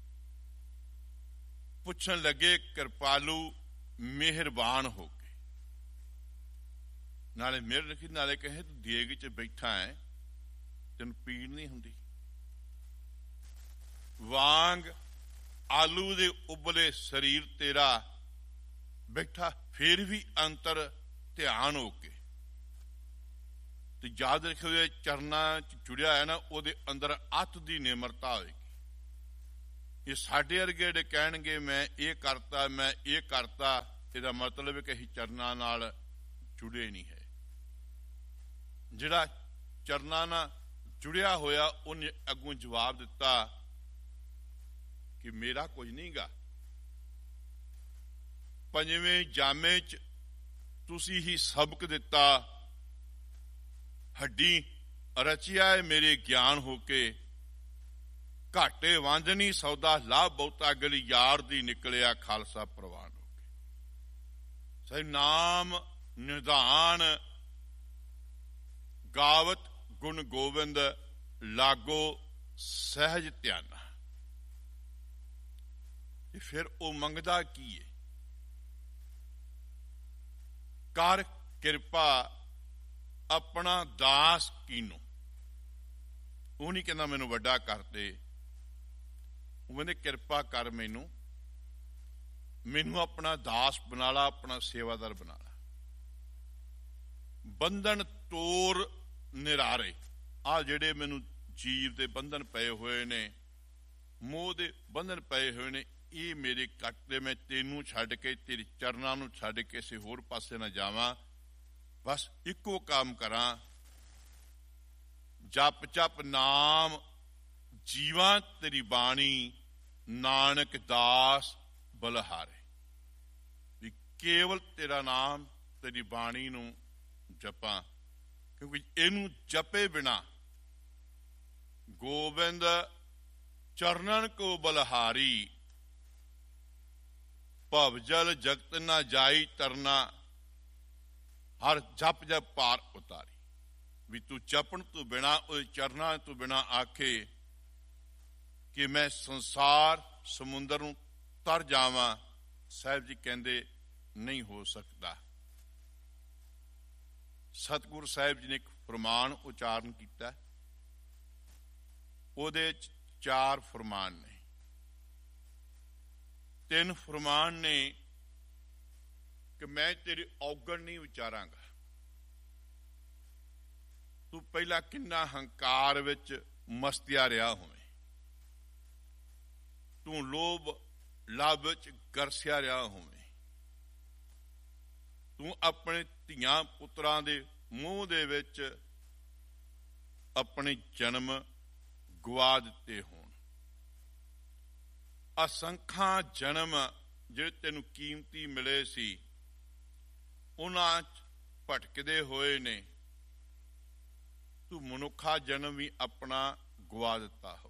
ਪੁੱਛਣ ਲੱਗੇ ਕਿਰਪਾਲੂ ਮਿਹਰਬਾਨ ਹੋ ਕੇ, ਨਾਲੇ ਮਿਹਰ ਰੱਖੀ, ਨਾਲੇ ਕਹੇ ਤੂੰ ਦੇਗ ਚ ਬੈਠਾ ਹੈ, ਤੈਨੂੰ ਪੀੜ ਨਹੀਂ ਹੁੰਦੀ। ਵਾਂਗ ਆਲੂ ਦੇ ਉਬਲੇ ਸਰੀਰ ਤੇਰਾ ਬੈਠਾ, ਫੇਰ ਵੀ ਅੰਤਰ ਧਿਆਨ ਹੋ ਕੇ। ਤੇ ਯਾਦ ਰੱਖਿਓ, ਚਰਨਾਂ ਚ ਜੁੜਿਆ ਹੈ ਨਾ, ਉਹਦੇ ਅੰਦਰ ਅੱਤ ਦੀ ਨਿਮਰਤਾ ਹੋਏਗੀ। ਇਹ ਸਾਡੇ ਵਰਗੇ ਜਿਹੜੇ ਕਹਿਣਗੇ ਮੈਂ ਇਹ ਕਰਤਾ ਮੈਂ ਇਹ ਕਰਤਾ, ਇਹਦਾ ਮਤਲਬ ਹੈ ਕਿ ਅਸੀਂ ਚਰਨਾਂ ਨਾਲ ਜੁੜੇ ਨਹੀਂ ਹੈ। ਜਿਹੜਾ ਚਰਨਾਂ ਨਾਲ ਜੁੜਿਆ ਹੋਇਆ ਉਹਨੇ ਅੱਗੋਂ ਜਵਾਬ ਦਿੱਤਾ ਕਿ ਮੇਰਾ ਕੁਝ ਨਹੀਂ ਗਾ। ਪੰਜਵੇਂ ਜਾਮੇ ਚ ਤੁਸੀਂ ਹੀ ਸਬਕ ਦਿੱਤਾ, ਹੱਡੀ ਰਚਿਆ ਏ ਮੇਰੇ ਗਿਆਨ ਹੋ ਕੇ। ਘਾਟੇ ਵਾਂਝਣੀ ਸੌਦਾ ਲਾਭ ਬਹੁਤਾ, ਗਲੀ ਯਾਰ ਦੀ ਨਿਕਲਿਆ ਖਾਲਸਾ ਪ੍ਰਵਾਨ ਹੋ ਕੇ। ਸਹੀ ਨਾਮ ਨਿਧਾਨ ਗਾਵਤ ਗੁਣ ਗੋਬਿੰਦ, ਲਾਗੋ ਸਹਿਜ ਧਿਆਨਾ। ਤੇ ਫਿਰ ਉਹ ਮੰਗਦਾ ਕੀ ਹੈ? ਕਰ ਕਿਰਪਾ ਆਪਣਾ ਦਾਸ ਕੀਨੋ। ਉਹ ਨਹੀਂ ਕਹਿੰਦਾ ਮੈਨੂੰ ਵੱਡਾ ਕਰ ਦੇ, ਉਹ ਕਹਿੰਦੇ ਕਿਰਪਾ ਕਰ, ਮੈਨੂੰ ਮੈਨੂੰ ਆਪਣਾ ਦਾਸ ਬਣਾ ਲਾ, ਆਪਣਾ ਸੇਵਾਦਾਰ ਬਣਾ ਲਾ। ਬੰਧਨ ਤੋਰ ਨਿਰਾਰੇ, ਆ ਜਿਹੜੇ ਮੈਨੂੰ ਜੀਵ ਦੇ ਬੰਧਨ ਪਏ ਹੋਏ ਨੇ, ਮੋਹ ਦੇ ਬੰਧਨ ਪਏ ਹੋਏ ਨੇ, ਇਹ ਮੇਰੇ ਕੱਟ ਦੇ। ਮੈਂ ਤੈਨੂੰ ਛੱਡ ਕੇ, ਤੇਰੇ ਚਰਨਾਂ ਨੂੰ ਛੱਡ ਕੇ ਕਿਸੇ ਹੋਰ ਪਾਸੇ ਨਾ ਜਾਵਾਂ, ਬਸ ਇੱਕੋ ਕੰਮ ਕਰਾਂ, ਜਪ ਜਪ ਨਾਮ ਜੀਵਾਂ ਤੇਰੀ ਬਾਣੀ, ਨਾਨਕ ਦਾਸ ਬਲਹਾਰੇ। ਵੀ ਕੇਵਲ ਤੇਰਾ ਨਾਮ ਤੇਰੀ ਬਾਣੀ ਨੂੰ ਜਪਾਂ, ਕਿਉਂਕਿ ਇਹਨੂੰ ਜਪੇ ਬਿਨਾ ਗੋਬਿੰਦ ਚਰਨਨ ਕੋ ਬਲਹਾਰੀ, ਭਵ ਜਲ ਜਗਤ ਨਾ ਜਾਈ ਤਰਨਾ, ਹਰ ਜਪ ਜਪ ਪਾਰ ਉਤਾਰੀ। ਵੀ ਤੂੰ ਜਪਣ ਤੋਂ ਬਿਨਾ, ਉਹ ਚਰਨਾਂ ਤੋਂ ਬਿਨਾ ਆਖੇ ਕਿ ਮੈਂ ਸੰਸਾਰ ਸਮੁੰਦਰ ਨੂੰ ਤਰ ਜਾਵਾਂ, ਸਾਹਿਬ ਜੀ ਕਹਿੰਦੇ ਨਹੀਂ ਹੋ ਸਕਦਾ। ਸਤਿਗੁਰੂ ਸਾਹਿਬ ਜੀ ਨੇ ਇੱਕ ਫਰਮਾਨ ਉਚਾਰਨ ਕੀਤਾ, ਉਹਦੇ ਚ ਚਾਰ ਫਰਮਾਨ ਨੇ। ਤਿੰਨ ਫਰਮਾਨ ਨੇ ਕਿ ਮੈਂ ਤੇਰੀ ਔਗਣ ਨਹੀਂ ਵਿਚਾਰਾਂਗਾ। ਤੂੰ ਪਹਿਲਾਂ ਕਿੰਨਾ ਹੰਕਾਰ ਵਿੱਚ ਮਸਤਿਆ ਰਿਹਾ ਹੋਵੇਂ, ਤੂੰ ਲੋਭ ਲਾਭ ਵਿੱਚ ਗਰਸਿਆ ਰਿਹਾ ਹੋਵੇਂ, ਤੂੰ ਆਪਣੇ ਧੀਆਂ ਪੁੱਤਰਾਂ ਦੇ ਮੂੰਹ ਦੇ ਵਿੱਚ ਆਪਣੇ ਜਨਮ ਗਵਾ ਦਿੱਤੇ ਹੋਣ। ਅਸੰਖਾਂ ਜਨਮ ਜਿਹੜੇ ਤੈਨੂੰ ਕੀਮਤੀ ਮਿਲੇ ਸੀ, ਉਹਨਾਂ ਚ ਭਟਕਦੇ ਹੋਏ ਨੇ, ਤੂੰ ਮਨੁੱਖਾ ਜਨਮ ਵੀ ਆਪਣਾ ਗਵਾ ਦਿੱਤਾ ਹੋਵੇ।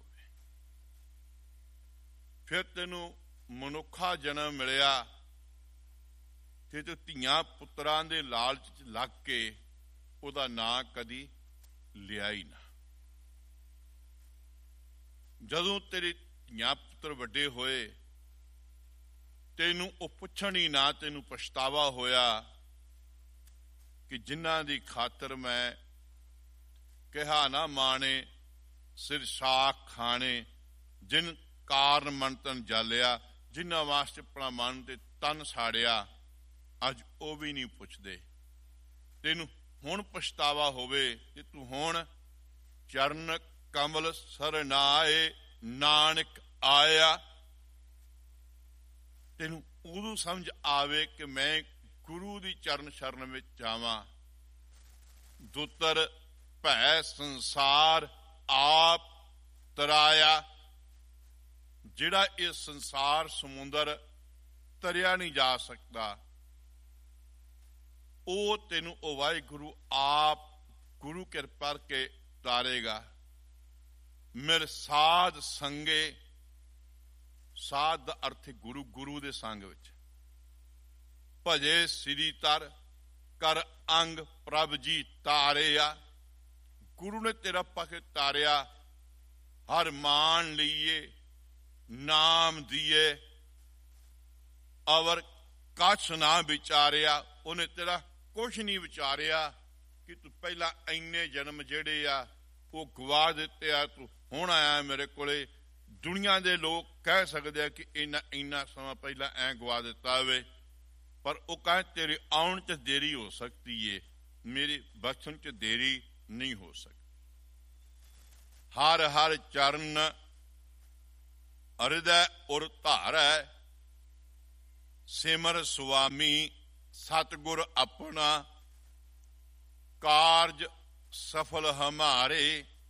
ਫਿਰ ਤੈਨੂੰ ਮਨੁੱਖਾ ਜਨਮ ਮਿਲਿਆ ਤੇ ਤੂੰ ਧੀਆਂ ਪੁੱਤਰਾਂ ਦੇ ਲਾਲਚ ਚ ਲੱਗ ਕੇ ਉਹਦਾ ਨਾਂ ਕਦੀ ਲਿਆ ਹੀ ਨਾ। ਜਦੋਂ ਤੇਰੇ ਧੀਆਂ ਪੁੱਤਰ ਵੱਡੇ ਹੋਏ, ਤੈਨੂੰ ਉਹ ਪੁੱਛਣ ਹੀ ਨਾ, ਤੈਨੂੰ ਪਛਤਾਵਾ ਹੋਇਆ ਕਿ ਜਿਨ੍ਹਾਂ ਦੀ ਖਾਤਰ ਮੈਂ ਕਿਹਾ ਨਾ ਮਾਣੇ, ਸਿਰ ਸਾਖ ਖਾਣੇ, ਜਿਨ ਕਾਰਨ ਮਨ ਤਨ ਜਾਲਿਆ, ਜਿਨ੍ਹਾਂ ਵਾਸਤੇ ਆਪਣਾ ਮਨ ਤੇ ਤਨ ਸਾੜਿਆ, ਅੱਜ ਉਹ ਵੀ ਨਹੀਂ ਪੁੱਛਦੇ। ਤੈਨੂੰ ਹੁਣ ਪਛਤਾਵਾ ਹੋਵੇ ਕਿ ਤੂੰ ਹੁਣ ਚਰਨ ਕਮਲ ਸਰਨਾਏ, ਨਾਨਕ ਆਇਆ। ਤੈਨੂੰ ਉਦੋਂ ਸਮਝ ਆਵੇ ਕਿ ਮੈਂ ਗੁਰੂ ਦੀ ਚਰਨ ਸ਼ਰਨ ਵਿੱਚ ਜਾਵਾਂ। ਦੁੱਤਰ ਭੈ ਸੰਸਾਰ ਆਪ ਤਰਾਇਆ, ਜਿਹੜਾ ਇਹ ਸੰਸਾਰ ਸਮੁੰਦਰ ਤਰਿਆ ਨਹੀਂ ਜਾ ਸਕਦਾ, ਉਹ ਤੈਨੂੰ ਉਹ ਵਾਹਿਗੁਰੂ ਆਪ ਗੁਰੂ ਕਿਰਪਾ ਕਰਕੇ ਤਾਰੇਗਾ। ਮਿਲ ਸਾਧ ਸੰਗੇ, ਸਾਧ ਦਾ ਅਰਥ ਗੁਰੂ, ਗੁਰੂ ਦੇ ਸੰਗ ਵਿੱਚ। ਭਜੇ ਸ੍ਰੀ ਤਰ ਕਰ ਅੰਗ ਪ੍ਰਭ ਜੀ ਤਾਰਿਆ, ਗੁਰੂ ਨੇ ਤੇਰਾ ਪੱਖ ਤਾਰਿਆ। ਹਰ ਮਾਨ ਲਈਏ ਨਾਮ ਦੀਏ, ਅਵਰ ਕਛ ਨਾ ਵਿਚਾਰਿਆ, ਉਹਨੇ ਤੇਰਾ ਕੁਛ ਨਹੀਂ ਵਿਚਾਰਿਆ ਕਿ ਤੂੰ ਪਹਿਲਾਂ ਇੰਨੇ ਜਨਮ ਜਿਹੜੇ ਆ ਉਹ ਗਵਾ ਦਿੱਤੇ ਆ, ਤੂੰ ਹੁਣ ਆਇਆ ਮੇਰੇ ਕੋਲੇ। ਦੁਨੀਆ ਦੇ ਲੋਕ ਕਹਿ ਸਕਦੇ ਆ ਕਿ ਇੰਨਾ ਇੰਨਾ ਸਮਾਂ ਪਹਿਲਾਂ ਐ ਗਵਾ ਦਿੱਤਾ ਹੋਵੇ, पर वो कहे तेरे आउण च देरी हो सकती है, मेरे बचन च देरी नहीं हो सकती। हर हर चरण हृदय उर धारै, सिमर स्वामी सतगुर अपना, कारज सफल हमारे।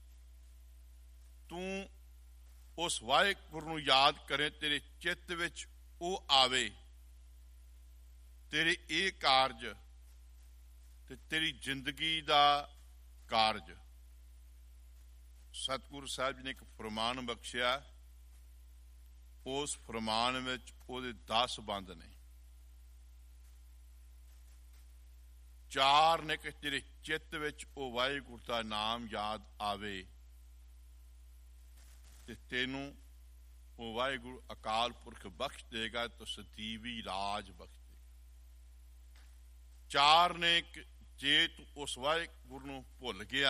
तू उस वाहिगुरू नूं याद करे, तेरे चित्त विच वो आवे, तेरे ये कारज ते तेरी जिंदगी दा कारज। सतगुरु साहब जी ने एक फरमान बख्शिया, उस फरमान विच ओहदे दस बंद ने। चार ने कि तेरे चित्त विच ओ वाहिगुरू दा नाम याद आवे ते तेनू ओ वाहिगुरू अकाल पुरख बख्श देगा, तो सतीवी राज बख्श देगा। चार ने कि जे तू उस वाहिगुरू नूं भुल गया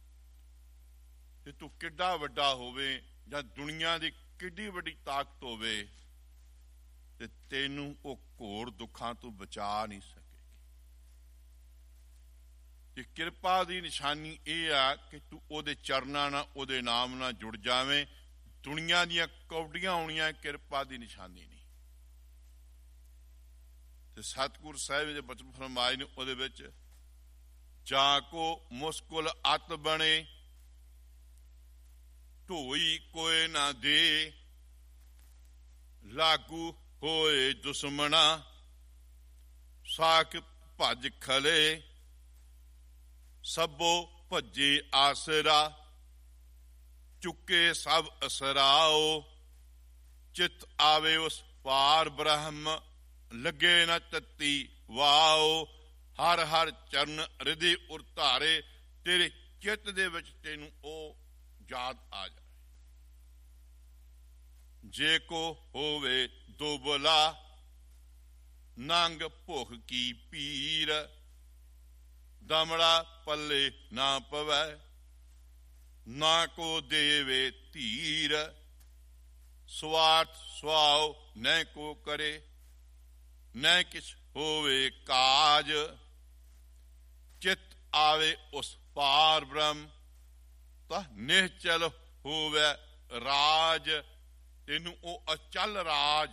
ते तू किड्डा वड्डा होवे जां दुनिया दी किड्डी वड्डी ताकत होवे ते तेनू ओ घोर दुखां तो बचा नहीं सकेगी। ते किरपा दी निशानी यह आ कि तू ओदे चरनां नाल ओदे नाम नाल जुड़ जावें। दुनिया दीयां कौडियां आउणियां किरपा दी निशानी नहीं। ते सतगुरु साहिब दे बचन फरमाए ने ओदे विच, जाको मुस्कुल अत बने, ढोई कोई ना दे, लागू होए दुश्मना, साक भज खले, सबो भजे आसरा, चुके सब असराओ, चित आवे उस पार ब्रह्म, लगे न तत्ती वाओ। हर हर चरण हृदय उर धारे, तेरे चित दे विच तेनू ओ याद आ जाए। जे को होवे दुबला, नंग भुख की पीर, दमड़ा पल्ले ना पवै, ना को देवे धीर, स्वार्थ स्वाओ न को करे, न किछ होवे काज, चित आवे उस पार ब्रह्म, तह निश्चल होवे राज। तेनू ओ अचल राज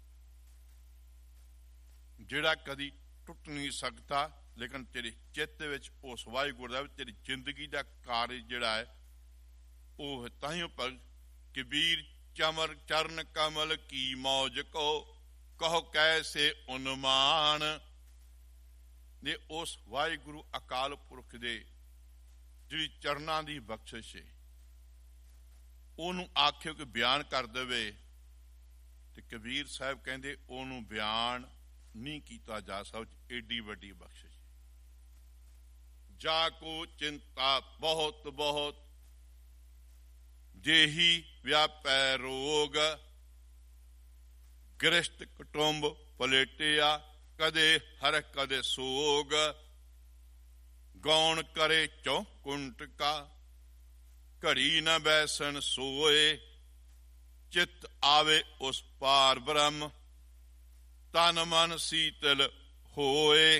जिहड़ा कदी टुट नहीं सकता, लेकिन तेरे चित्त विच उस वाहिगुरू दा तेरी जिंदगी दा कार्य जिहड़ा है ओह ताहियों पर कबीर चमर चरण कमल की मौज को, कहो कैसे उन्मान। ने उस वाहिगुरू अकाल पुरख दे जिहड़ी चरनां दी बख्शिश है ओनू आखियो कि बयान कर देवे, ते कबीर साहब कहंदे ओनू बयान नहीं किया जा सकदा, एडी वड्डी बख्शिश। जाको चिंता बहुत बहुत, जेही व्यापै रोग, गृहस्थ कुटुंब पलेटिया, कदे हर कदे सोग, गौण करे चौकुंट का, घड़ी न बैसन सोए, चित आवे उस पार ब्रह्म, तन मन शीतल होए।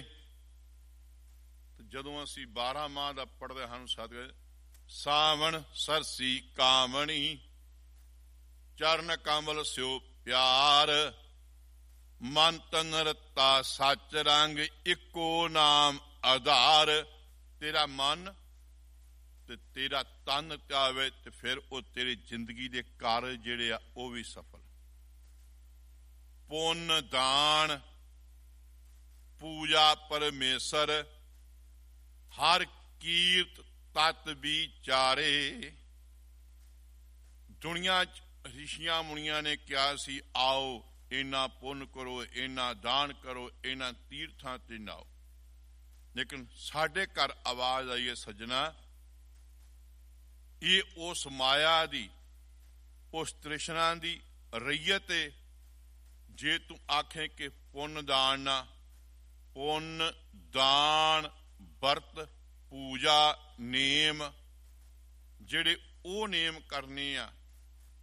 जदों असी बारह माह दा पढ़दे हां सतगुर, सावण सरसी कामणी, चरण कमल स्यो प्यार, मन तन रता सच रंग, इको नाम आधार। तेरा मन ते तेरा तन त्यावे ते फिर वो तेरी जिंदगी दे कारज जिहड़े आ वो भी सफल। पुण्य दान पूजा परमेश्वर, हर कीर्त तत् विचारे। दुनिया ऋषियां मुनियां ने कहा सी, आओ इना पुण्य करो, इना दान करो, इना तीर्थां ते नाओ, लेकिन साडे घर आवाज आई है सज्जना, ये उस माया दी उस तृष्णा दी रैयत है। जे तू आखे कि पुण्य दान ना, पुण्य दान वर्त पूजा नेम जेड़े ओ नेम करने आ,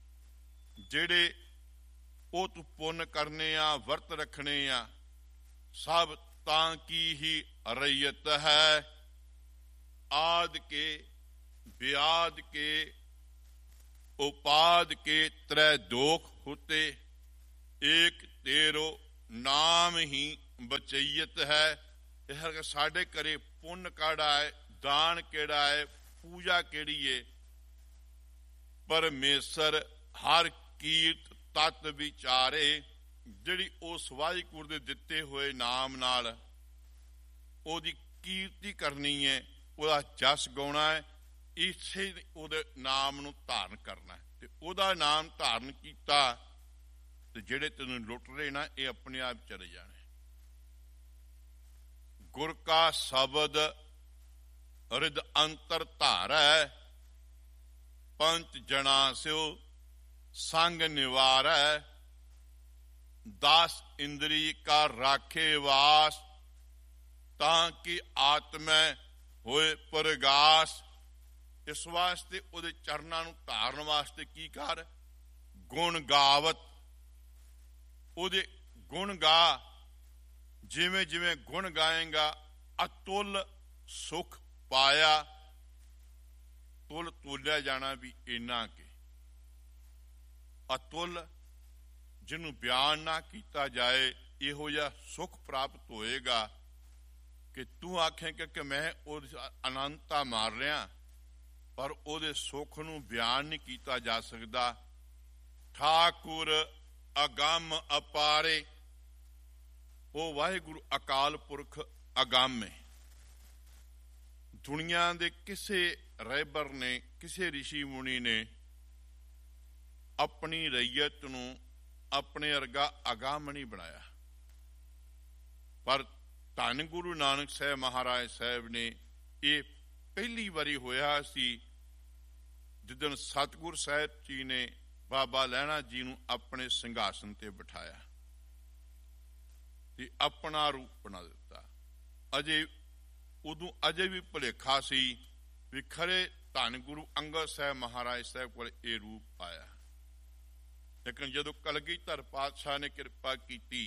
जेड़े ओ तू पुण्य करने आ, वर्त रखने आ, सब तांकी ही रैयत है। आद के ब्याद के उपाद के त्रै दोख होते, एक तेरो नाम ही बचैयत है। इस करके साडे घरे पुण्य काड़ा है, दान केड़ा है, पूजा केड़ी है, परमेश्वर हर कीर्त तत् विचारे। जिहड़ी उस वाहिगुरू दे दिते हुए नाम नाल ओदी कीर्ति करनी है, ओदा जस गाउणा है, इसे ओदे नाम नूं धारण करना है। ते ओदा नाम धारण कीता ते जिहड़े तैनूं लुट रहे ना, ये अपने आप चले जाने। गुर का शब्द हृद अंतर धारै, पंच जना स्यो संग निवारै। दस इंद्री का राखे वास, ताकि आत्मा होए प्रगास। इस वास्ते उहदे चरनां नूं धारण वास्ते की कर, गुण गावत। उहदे गुण गा, जिवें जिवें गुण गाएगा अतुल सुख पाया। तुल तोलिया जाना भी इन्ना के अतुल, जिन्हों बयान ना किया जाए, इहो जिहा सुख प्राप्त होएगा कि तू आखेंगे कि मैं अनंता मार रहा, पर उहदे सुख नूं बयान नहीं किया जा सकता। ठाकुर अगम अपारे, वो वाहिगुरू अकाल पुरख अगम है। दुनिया दे किसे रहबर ने, किसे ऋषि मुनि ने अपनी रैयत नूं अपने अर्गा अगम नहीं बनाया, पर धन गुरु नानक साहब महाराज साहब ने ये पहली बारी होया सी जिदन सतगुर साहब जी ने बाबा लैणा जी नूं अपने सिंघासन ते बिठाया ते अपना रूप बना दिता। अजे उदों अजे भी भुलेखा सी भी खरे धन गुरु अंगद साहब महाराज साहब को यह रूप आया, लेकिन जदों कलगीधर पातशाह ने कृपा की,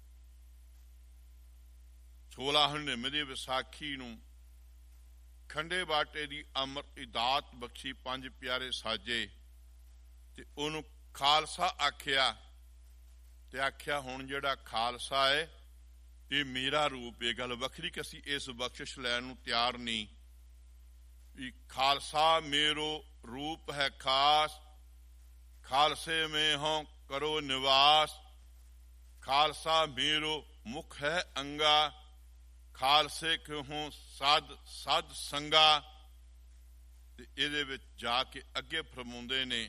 सोलह निन्यानवे की विसाखी नूं खंडे बाटे की अमृत दात बख्शी, पंज प्यारे साजे ते उहनूं खालसा आख्या। ते आख्या हुण जिहड़ा खालसा है ये मेरा रूप है। गल वखरी कि असीं इस बख्शिश लैण नूं तैयार नहीं। खालसा मेरो रूप है खास, खालसे में हों करो निवास। खालसा मेरो मुख है अंगा, खालसे के हों सद सद संगा। ते इहदे विच जाके अगे फरमाउंदे ने,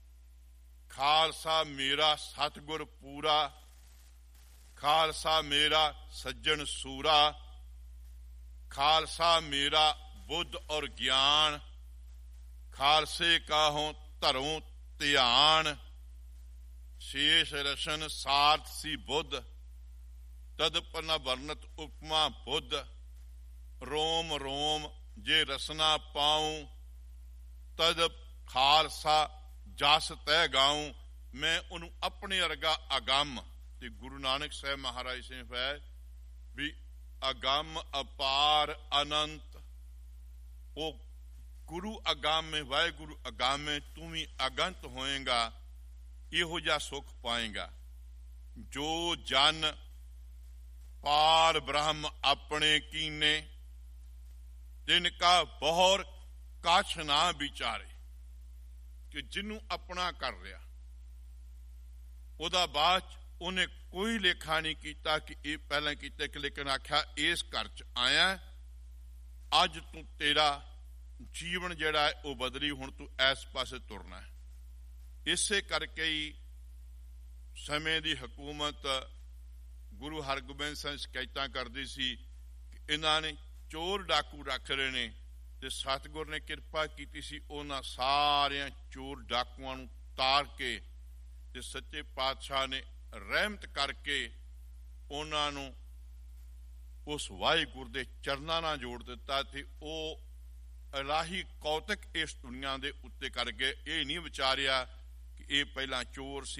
खालसा मेरा सतगुर पूरा, खालसा मेरा सज्जन सूरा। खालसा मेरा बुद्ध और ज्ञान, खालसे का हो धरों ध्यान। शेष रसन सार्थ सी बुद्ध, तदपन वर्णत उपमा बुद्ध। रोम रोम जे रसना पाऊं, तद खालसा जस तै गाऊं। मैं उन्होंने अपने अर्गा अगम, ते गुरु नानक साहब महाराज से है भी अगम अपार अनंत। वो गुरु अगम में, वाहिगुरु अगम में, तू भी अगंत होएगा, इहो जा सुख पाएगा। जो जन पार ब्रह्म अपने कीने, तिनका बहुर कछ ना विचारे। कि जिन्हों अपना कर लिया, उहदा बाद उन्हें कोई लेखा नहीं किया कि ये पहले किया, लेकिन आख्या इस घर च आया, अज तू तेरा जीवन जिहड़ा है वह बदली, हुण तू इस पासे तुरना है। इसे करके ही समय की हुकूमत गुरु हरगोबिंद सिंह शिकायत करती सी कि इन्हां ने चोर डाकू रख रहे ने, ते सतगुर ने किरपा की सी उन्हां सारियां चोर डाकुआं नूं तार के, ते सच्चे पातशाह ने रहमत करके उन्हां नूं उस वाहिगुरू दे चरनां नाल जोड़ दिता। ते ओ इलाही कौतक इस दुनिया दे उत्ते करके ये नहीं विचारिया कि ये पहला चोर सी,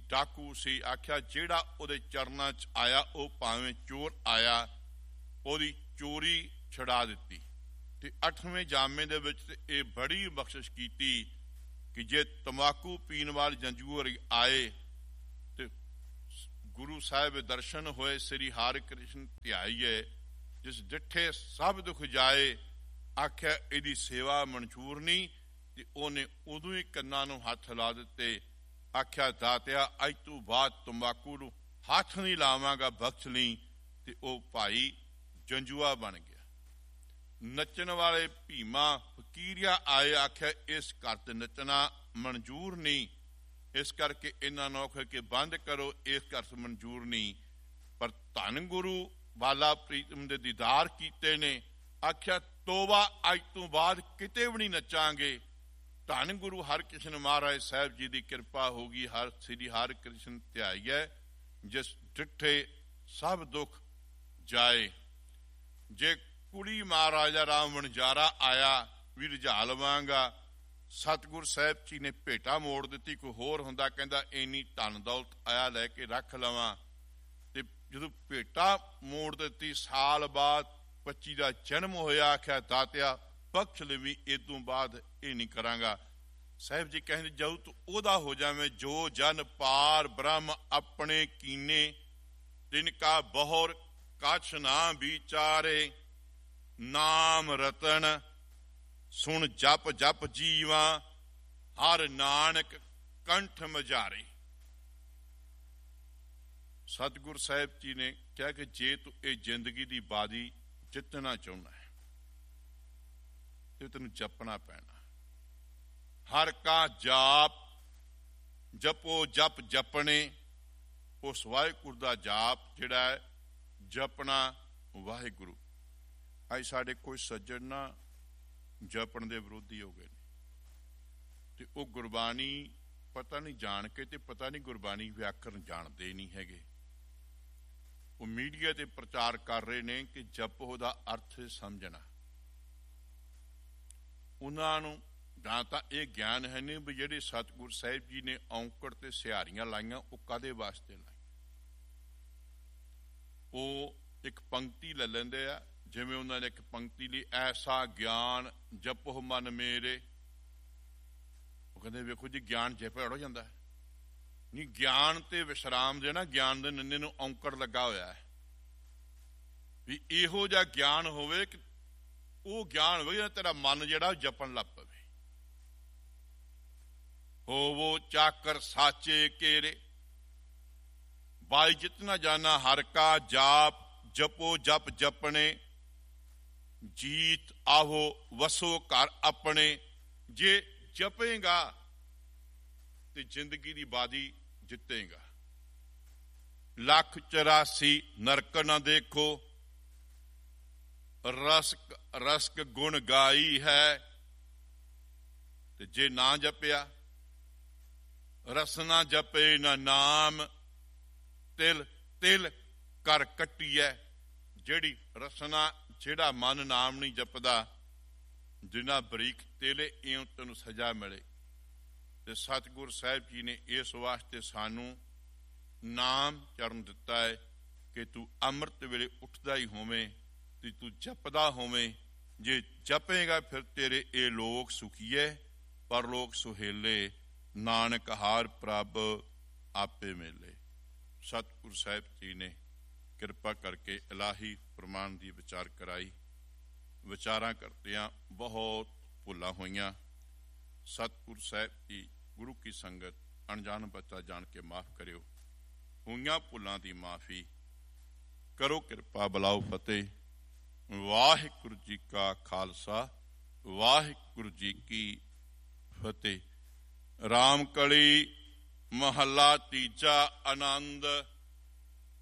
ਡਾਕੂ ਸੀ। ਆਖਿਆ ਜਿਹੜਾ ਉਹਦੇ ਚਰਨਾਂ 'ਚ ਆਇਆ ਉਹ ਭਾਵੇਂ ਚੋਰ ਆਇਆ, ਉਹਦੀ ਚੋਰੀ ਛੁਡਾ ਦਿੱਤੀ। ਤੇ ਅੱਠਵੇਂ ਜਾਮੇ ਦੇ ਵਿੱਚ ਇਹ ਬੜੀ ਬਖਸ਼ਿਸ਼ ਕੀਤੀ ਕਿ ਜੇ ਤੰਬਾਕੂ ਪੀਣ ਵਾਲੇ ਜੰਜੂਰ ਆਏ ਤੇ ਗੁਰੂ ਸਾਹਿਬ ਦਰਸ਼ਨ ਹੋਏ, ਸ੍ਰੀ ਹਰਿ ਕ੍ਰਿਸ਼ਨ ਧਿਆਈਏ, ਜਿਸ ਡਿੱਠੇ ਸਭ ਦੁਖ ਜਾਏ। ਆਖਿਆ ਇਹਦੀ ਸੇਵਾ ਮਨਜ਼ੂਰ ਨਹੀਂ, ਤੇ ਉਹਨੇ ਉਦੋਂ ਹੀ ਕੰਨਾਂ ਨੂੰ ਹੱਥ ਲਾ ਦਿੱਤੇ। ਆਖਿਆ ਦਾਤਿਆ ਅੱਜ ਤੋਂ ਬਾਅਦ ਤੰਬਾਕੂ ਨੂੰ ਹੱਥ ਨਹੀਂ ਲਾਵਾਂਗਾ, ਬਖਸ਼ ਲਈ। ਤੇ ਉਹ ਭਾਈ ਜੰਜੂਆ ਬਣ ਗਿਆ। ਨੱਚਣ ਵਾਲੇ ਭੀਮਾ ਫਕੀਰੀਆ ਆਏ। ਆਖਿਆ ਇਸ ਘਰ ਤੇ ਨੱਚਣਾ ਮਨਜ਼ੂਰ ਨਹੀਂ, ਇਸ ਕਰਕੇ ਇਹਨਾਂ ਨੂੰ ਆਖਿਆ ਕਿ ਬੰਦ ਕਰੋ, ਇਸ ਘਰ ਤੋਂ ਮਨਜ਼ੂਰ ਨਹੀਂ। ਪਰ ਧੰਨ ਗੁਰੂ ਬਾਲਾ ਪ੍ਰੀਤਮ ਦੇ ਦੀਦਾਰ ਕੀਤੇ ਨੇ। ਆਖਿਆ ਤੋਬਾ, ਅੱਜ ਤੋਂ ਬਾਅਦ ਕਿਤੇ ਵੀ ਨਹੀਂ ਨੱਚਾਂਗੇ। ਧੰਨ ਗੁਰੂ ਹਰਿਕ੍ਰਿਸ਼ਨ ਮਹਾਰਾਜ ਸਾਹਿਬ ਜੀ ਦੀ ਕਿਰਪਾ ਹੋ ਗਈ। ਹਰ ਸ੍ਰੀ ਹਰਿ ਕ੍ਰਿਸ਼ਨ ਧਿਆਈਐ, ਜਿਸ ਡਿੱਠੇ ਸਭ ਦੁੱਖ ਜਾਏ। ਜੇ ਕੁੜੀ ਮਹਾਰਾਜਾ ਰਾਮ ਵਣਜਾਰਾ ਆਇਆ ਵੀ ਰੁਝਾ ਲਵਾਂਗਾ, ਸਤਿਗੁਰ ਸਾਹਿਬ ਜੀ ਨੇ ਭੇਟਾ ਮੋੜ ਦਿੱਤੀ। ਕੋਈ ਹੋਰ ਹੁੰਦਾ ਕਹਿੰਦਾ ਇੰਨੀ ਧਨ ਦੌਲਤ ਆਇਆ ਲੈ ਕੇ ਰੱਖ ਲਵਾਂ। ਤੇ ਜਦੋਂ ਭੇਟਾ ਮੋੜ ਦਿੱਤੀ, ਸਾਲ ਬਾਅਦ ਬੱਚੀ ਦਾ ਜਨਮ ਹੋਇਆ। ਆਖਿਆ ਦਾਤਿਆ ਬਖਸ਼ ਲਵੀਂ, ਇਹ ਤੋਂ ਬਾਅਦ ਇਹ ਨਹੀਂ ਕਰਾਂਗਾ। ਸਾਹਿਬ ਜੀ ਕਹਿੰਦੇ ਜਾਊ ਤੂੰ ਉਹਦਾ ਹੋ ਜਾਵੇਂ ਜੋ ਜਨ ਪਾਰ ਬ੍ਰਹਮ ਆਪਣੇ ਕੀਨੇ, ਤਿਨ ਕਾ ਬਹੁਰ ਕਛ ਨਾ ਵਿਚਾਰੇ। ਨਾਮ ਰਤਨ ਸੁਣ ਜਪ ਜਪ ਜੀਵਾ, ਹਰ ਨਾਨਕ ਕੰਠ ਮਝਾਰੇ। ਸਤਿਗੁਰ ਸਾਹਿਬ ਜੀ ਨੇ ਕਿਹਾ ਕਿ ਜੇ ਤੂੰ ਇਹ ਜ਼ਿੰਦਗੀ ਦੀ ਬਾਜੀ ਜਿੱਤਣਾ ਚਾਹੁੰਦਾ ਹੈ ਤੇ ਤੈਨੂੰ ਜਪਣਾ ਪੈਣਾ। ਹਰ ਕਾ ਜਾਪ ਜਪੋ ਜਪ ਜਪਣੇ, ਉਸ ਵਾਹਿਗੁਰੂ ਦਾ ਜਾਪ ਜਿਹੜਾ ਹੈ ਜਪਣਾ ਵਾਹਿਗੁਰੂ। ਅੱਜ ਸਾਡੇ ਕੋਈ ਸੱਜਣ ਨਾ ਜਪਣ ਦੇ ਵਿਰੋਧੀ ਹੋ ਗਏ ਨੇ, ਤੇ ਉਹ ਗੁਰਬਾਣੀ ਪਤਾ ਨਹੀਂ ਜਾਣ ਕੇ, ਤੇ ਪਤਾ ਨਹੀਂ ਗੁਰਬਾਣੀ ਵਿਆਕਰਨ ਜਾਣਦੇ ਨਹੀਂ ਹੈਗੇ। ਉਹ ਮੀਡੀਆ ਤੇ ਪ੍ਰਚਾਰ ਕਰ ਰਹੇ ਨੇ ਕਿ ਜਪੋ ਦਾ ਅਰਥ ਸਮਝਣਾ। ਉਹਨਾਂ ਨੂੰ ਜਾਂ ਤਾਂ ਇਹ ਗਿਆਨ ਹੈ ਨਹੀਂ ਵੀ ਜਿਹੜੇ ਸਤਿਗੁਰ ਸਾਹਿਬ ਜੀ ਨੇ ਔਂਕੜ ਤੇ ਸਿਹਾਰੀਆਂ ਲਾਈਆਂ ਉਹ ਕਾਹਦੇ ਵਾਸਤੇ ਲਾਈਆਂ। ਉਹ ਇੱਕ ਪੰਕਤੀ ਲੈ ਲੈਂਦੇ ਆ, ਜਿਵੇਂ ਉਹਨਾਂ ਨੇ ਇੱਕ ਪੰਕਤੀ ਲਈ ਐਸਾ ਗਿਆਨ ਜਪੋ ਮਨ ਮੇਰੇ। ਉਹ ਕਹਿੰਦੇ ਵੇਖੋ ਜੀ ਗਿਆਨ ਜਪੇ ਉੜ ਜਾਂਦਾ ਹੈ। ਨਹੀਂ, ਗਿਆਨ ਤੇ ਵਿਸ਼ਰਾਮ ਦੇਣਾ, ਗਿਆਨ ਦੇ ਨੰਨੇ ਨੂੰ ਔਂਕੜ ਲੱਗਾ ਹੋਇਆ ਹੈ ਵੀ ਇਹੋ ਜਿਹਾ ਗਿਆਨ ਹੋਵੇ ਕਿ ਉਹ ਗਿਆਨ ਹੋਵੇ ਤੇਰਾ ਮਨ ਜਿਹੜਾ ਜਪਣ ਲੱਗ ਪਵੇ। ਹੋਵੋ ਚਾਕਰ ਸਾਚੇ ਕੇਰੇ, ਬਾਈ ਜਿਤਨਾ ਜਾਨਾ ਹਰ ਕਾ ਜਾਪ, ਜਪੋ ਜਪ ਜਪਣੇ। ਜੀਤ ਆਹੋ ਵਸੋ ਘਰ ਆਪਣੇ, ਜੇ ਜਪੇਗਾ ਤੇ ਜ਼ਿੰਦਗੀ ਦੀ ਬਾਜੀ ਜਿੱਤੇਗਾ। ਲੱਖ ਚੁਰਾਸੀ ਨਰਕ ਨਾ ਦੇਖੋ, ਰਸਕ ਰਸਕ ਗੁਣ ਗਾਈ ਹੈ। ਤੇ ਜੇ ਨਾ ਜਪਿਆ, ਰਸਨਾ ਜਪੇ ਨਾ ਨਾਮ, ਤਿਲ ਤਿਲ ਕਰ ਕੱਟੀਐ। ਜਿਹੜੀ ਰਸਨਾ, ਜਿਹੜਾ ਮਨ ਨਾਮ ਨਹੀਂ ਜਪਦਾ, ਜਿੰਨਾ ਬਰੀਕ ਤੇਲੇ ਇਉਂ ਤੈਨੂੰ ਸਜ਼ਾ ਮਿਲੇ। ਤੇ ਸਤਿਗੁਰ ਸਾਹਿਬ ਜੀ ਨੇ ਇਸ ਵਾਸਤੇ ਸਾਨੂੰ ਨਾਮ ਚਰਨ ਦਿੱਤਾ ਹੈ ਕਿ ਤੂੰ ਅੰਮ੍ਰਿਤ ਵੇਲੇ ਉੱਠਦਾ ਹੀ ਹੋਵੇਂ ਤੇ ਤੂੰ ਜਪਦਾ ਹੋਵੇਂ। ਜੇ ਜਪੇਗਾ ਫਿਰ ਤੇਰੇ ਇਹ ਲੋਕ ਸੁਖੀਏ, ਪਰਲੋਕ ਸੁਹੇਲੇ। ਨਾਨਕ ਹਾਰ ਪ੍ਰਭ ਆਪੇ ਮੇਲੇ। ਸਤਿਗੁਰ ਸਾਹਿਬ ਜੀ ਨੇ ਕਿਰਪਾ ਕਰਕੇ ਇਲਾਹੀ ਪ੍ਰਮਾਣ ਦੀ ਵਿਚਾਰ ਕਰਾਈ। ਵਿਚਾਰਾਂ ਕਰਦਿਆਂ ਬਹੁਤ ਭੁੱਲਾਂ ਹੋਈਆਂ। ਸਤਿਗੁਰ ਸਾਹਿਬ ਜੀ ਗੁਰੂ ਕੀ ਸੰਗਤ ਅਣਜਾਣ ਬੱਚਾ ਜਾਣ ਕੇ ਮਾਫ ਕਰਿਓ। ਹੋਈਆਂ ਭੁੱਲਾਂ ਦੀ ਮਾਫੀ ਕਰੋ ਕਿਰਪਾ, ਬੁਲਾਓ ਫਤਿਹ। ਵਾਹਿਗੁਰੂ ਜੀ ਕਾ ਖਾਲਸਾ, ਵਾਹਿਗੁਰੂ ਜੀ ਕੀ ਫਤਿਹ। ਰਾਮ ਕਲੀ ਮਹੱਲਾ ਤੀਜਾ। ਆਨੰਦ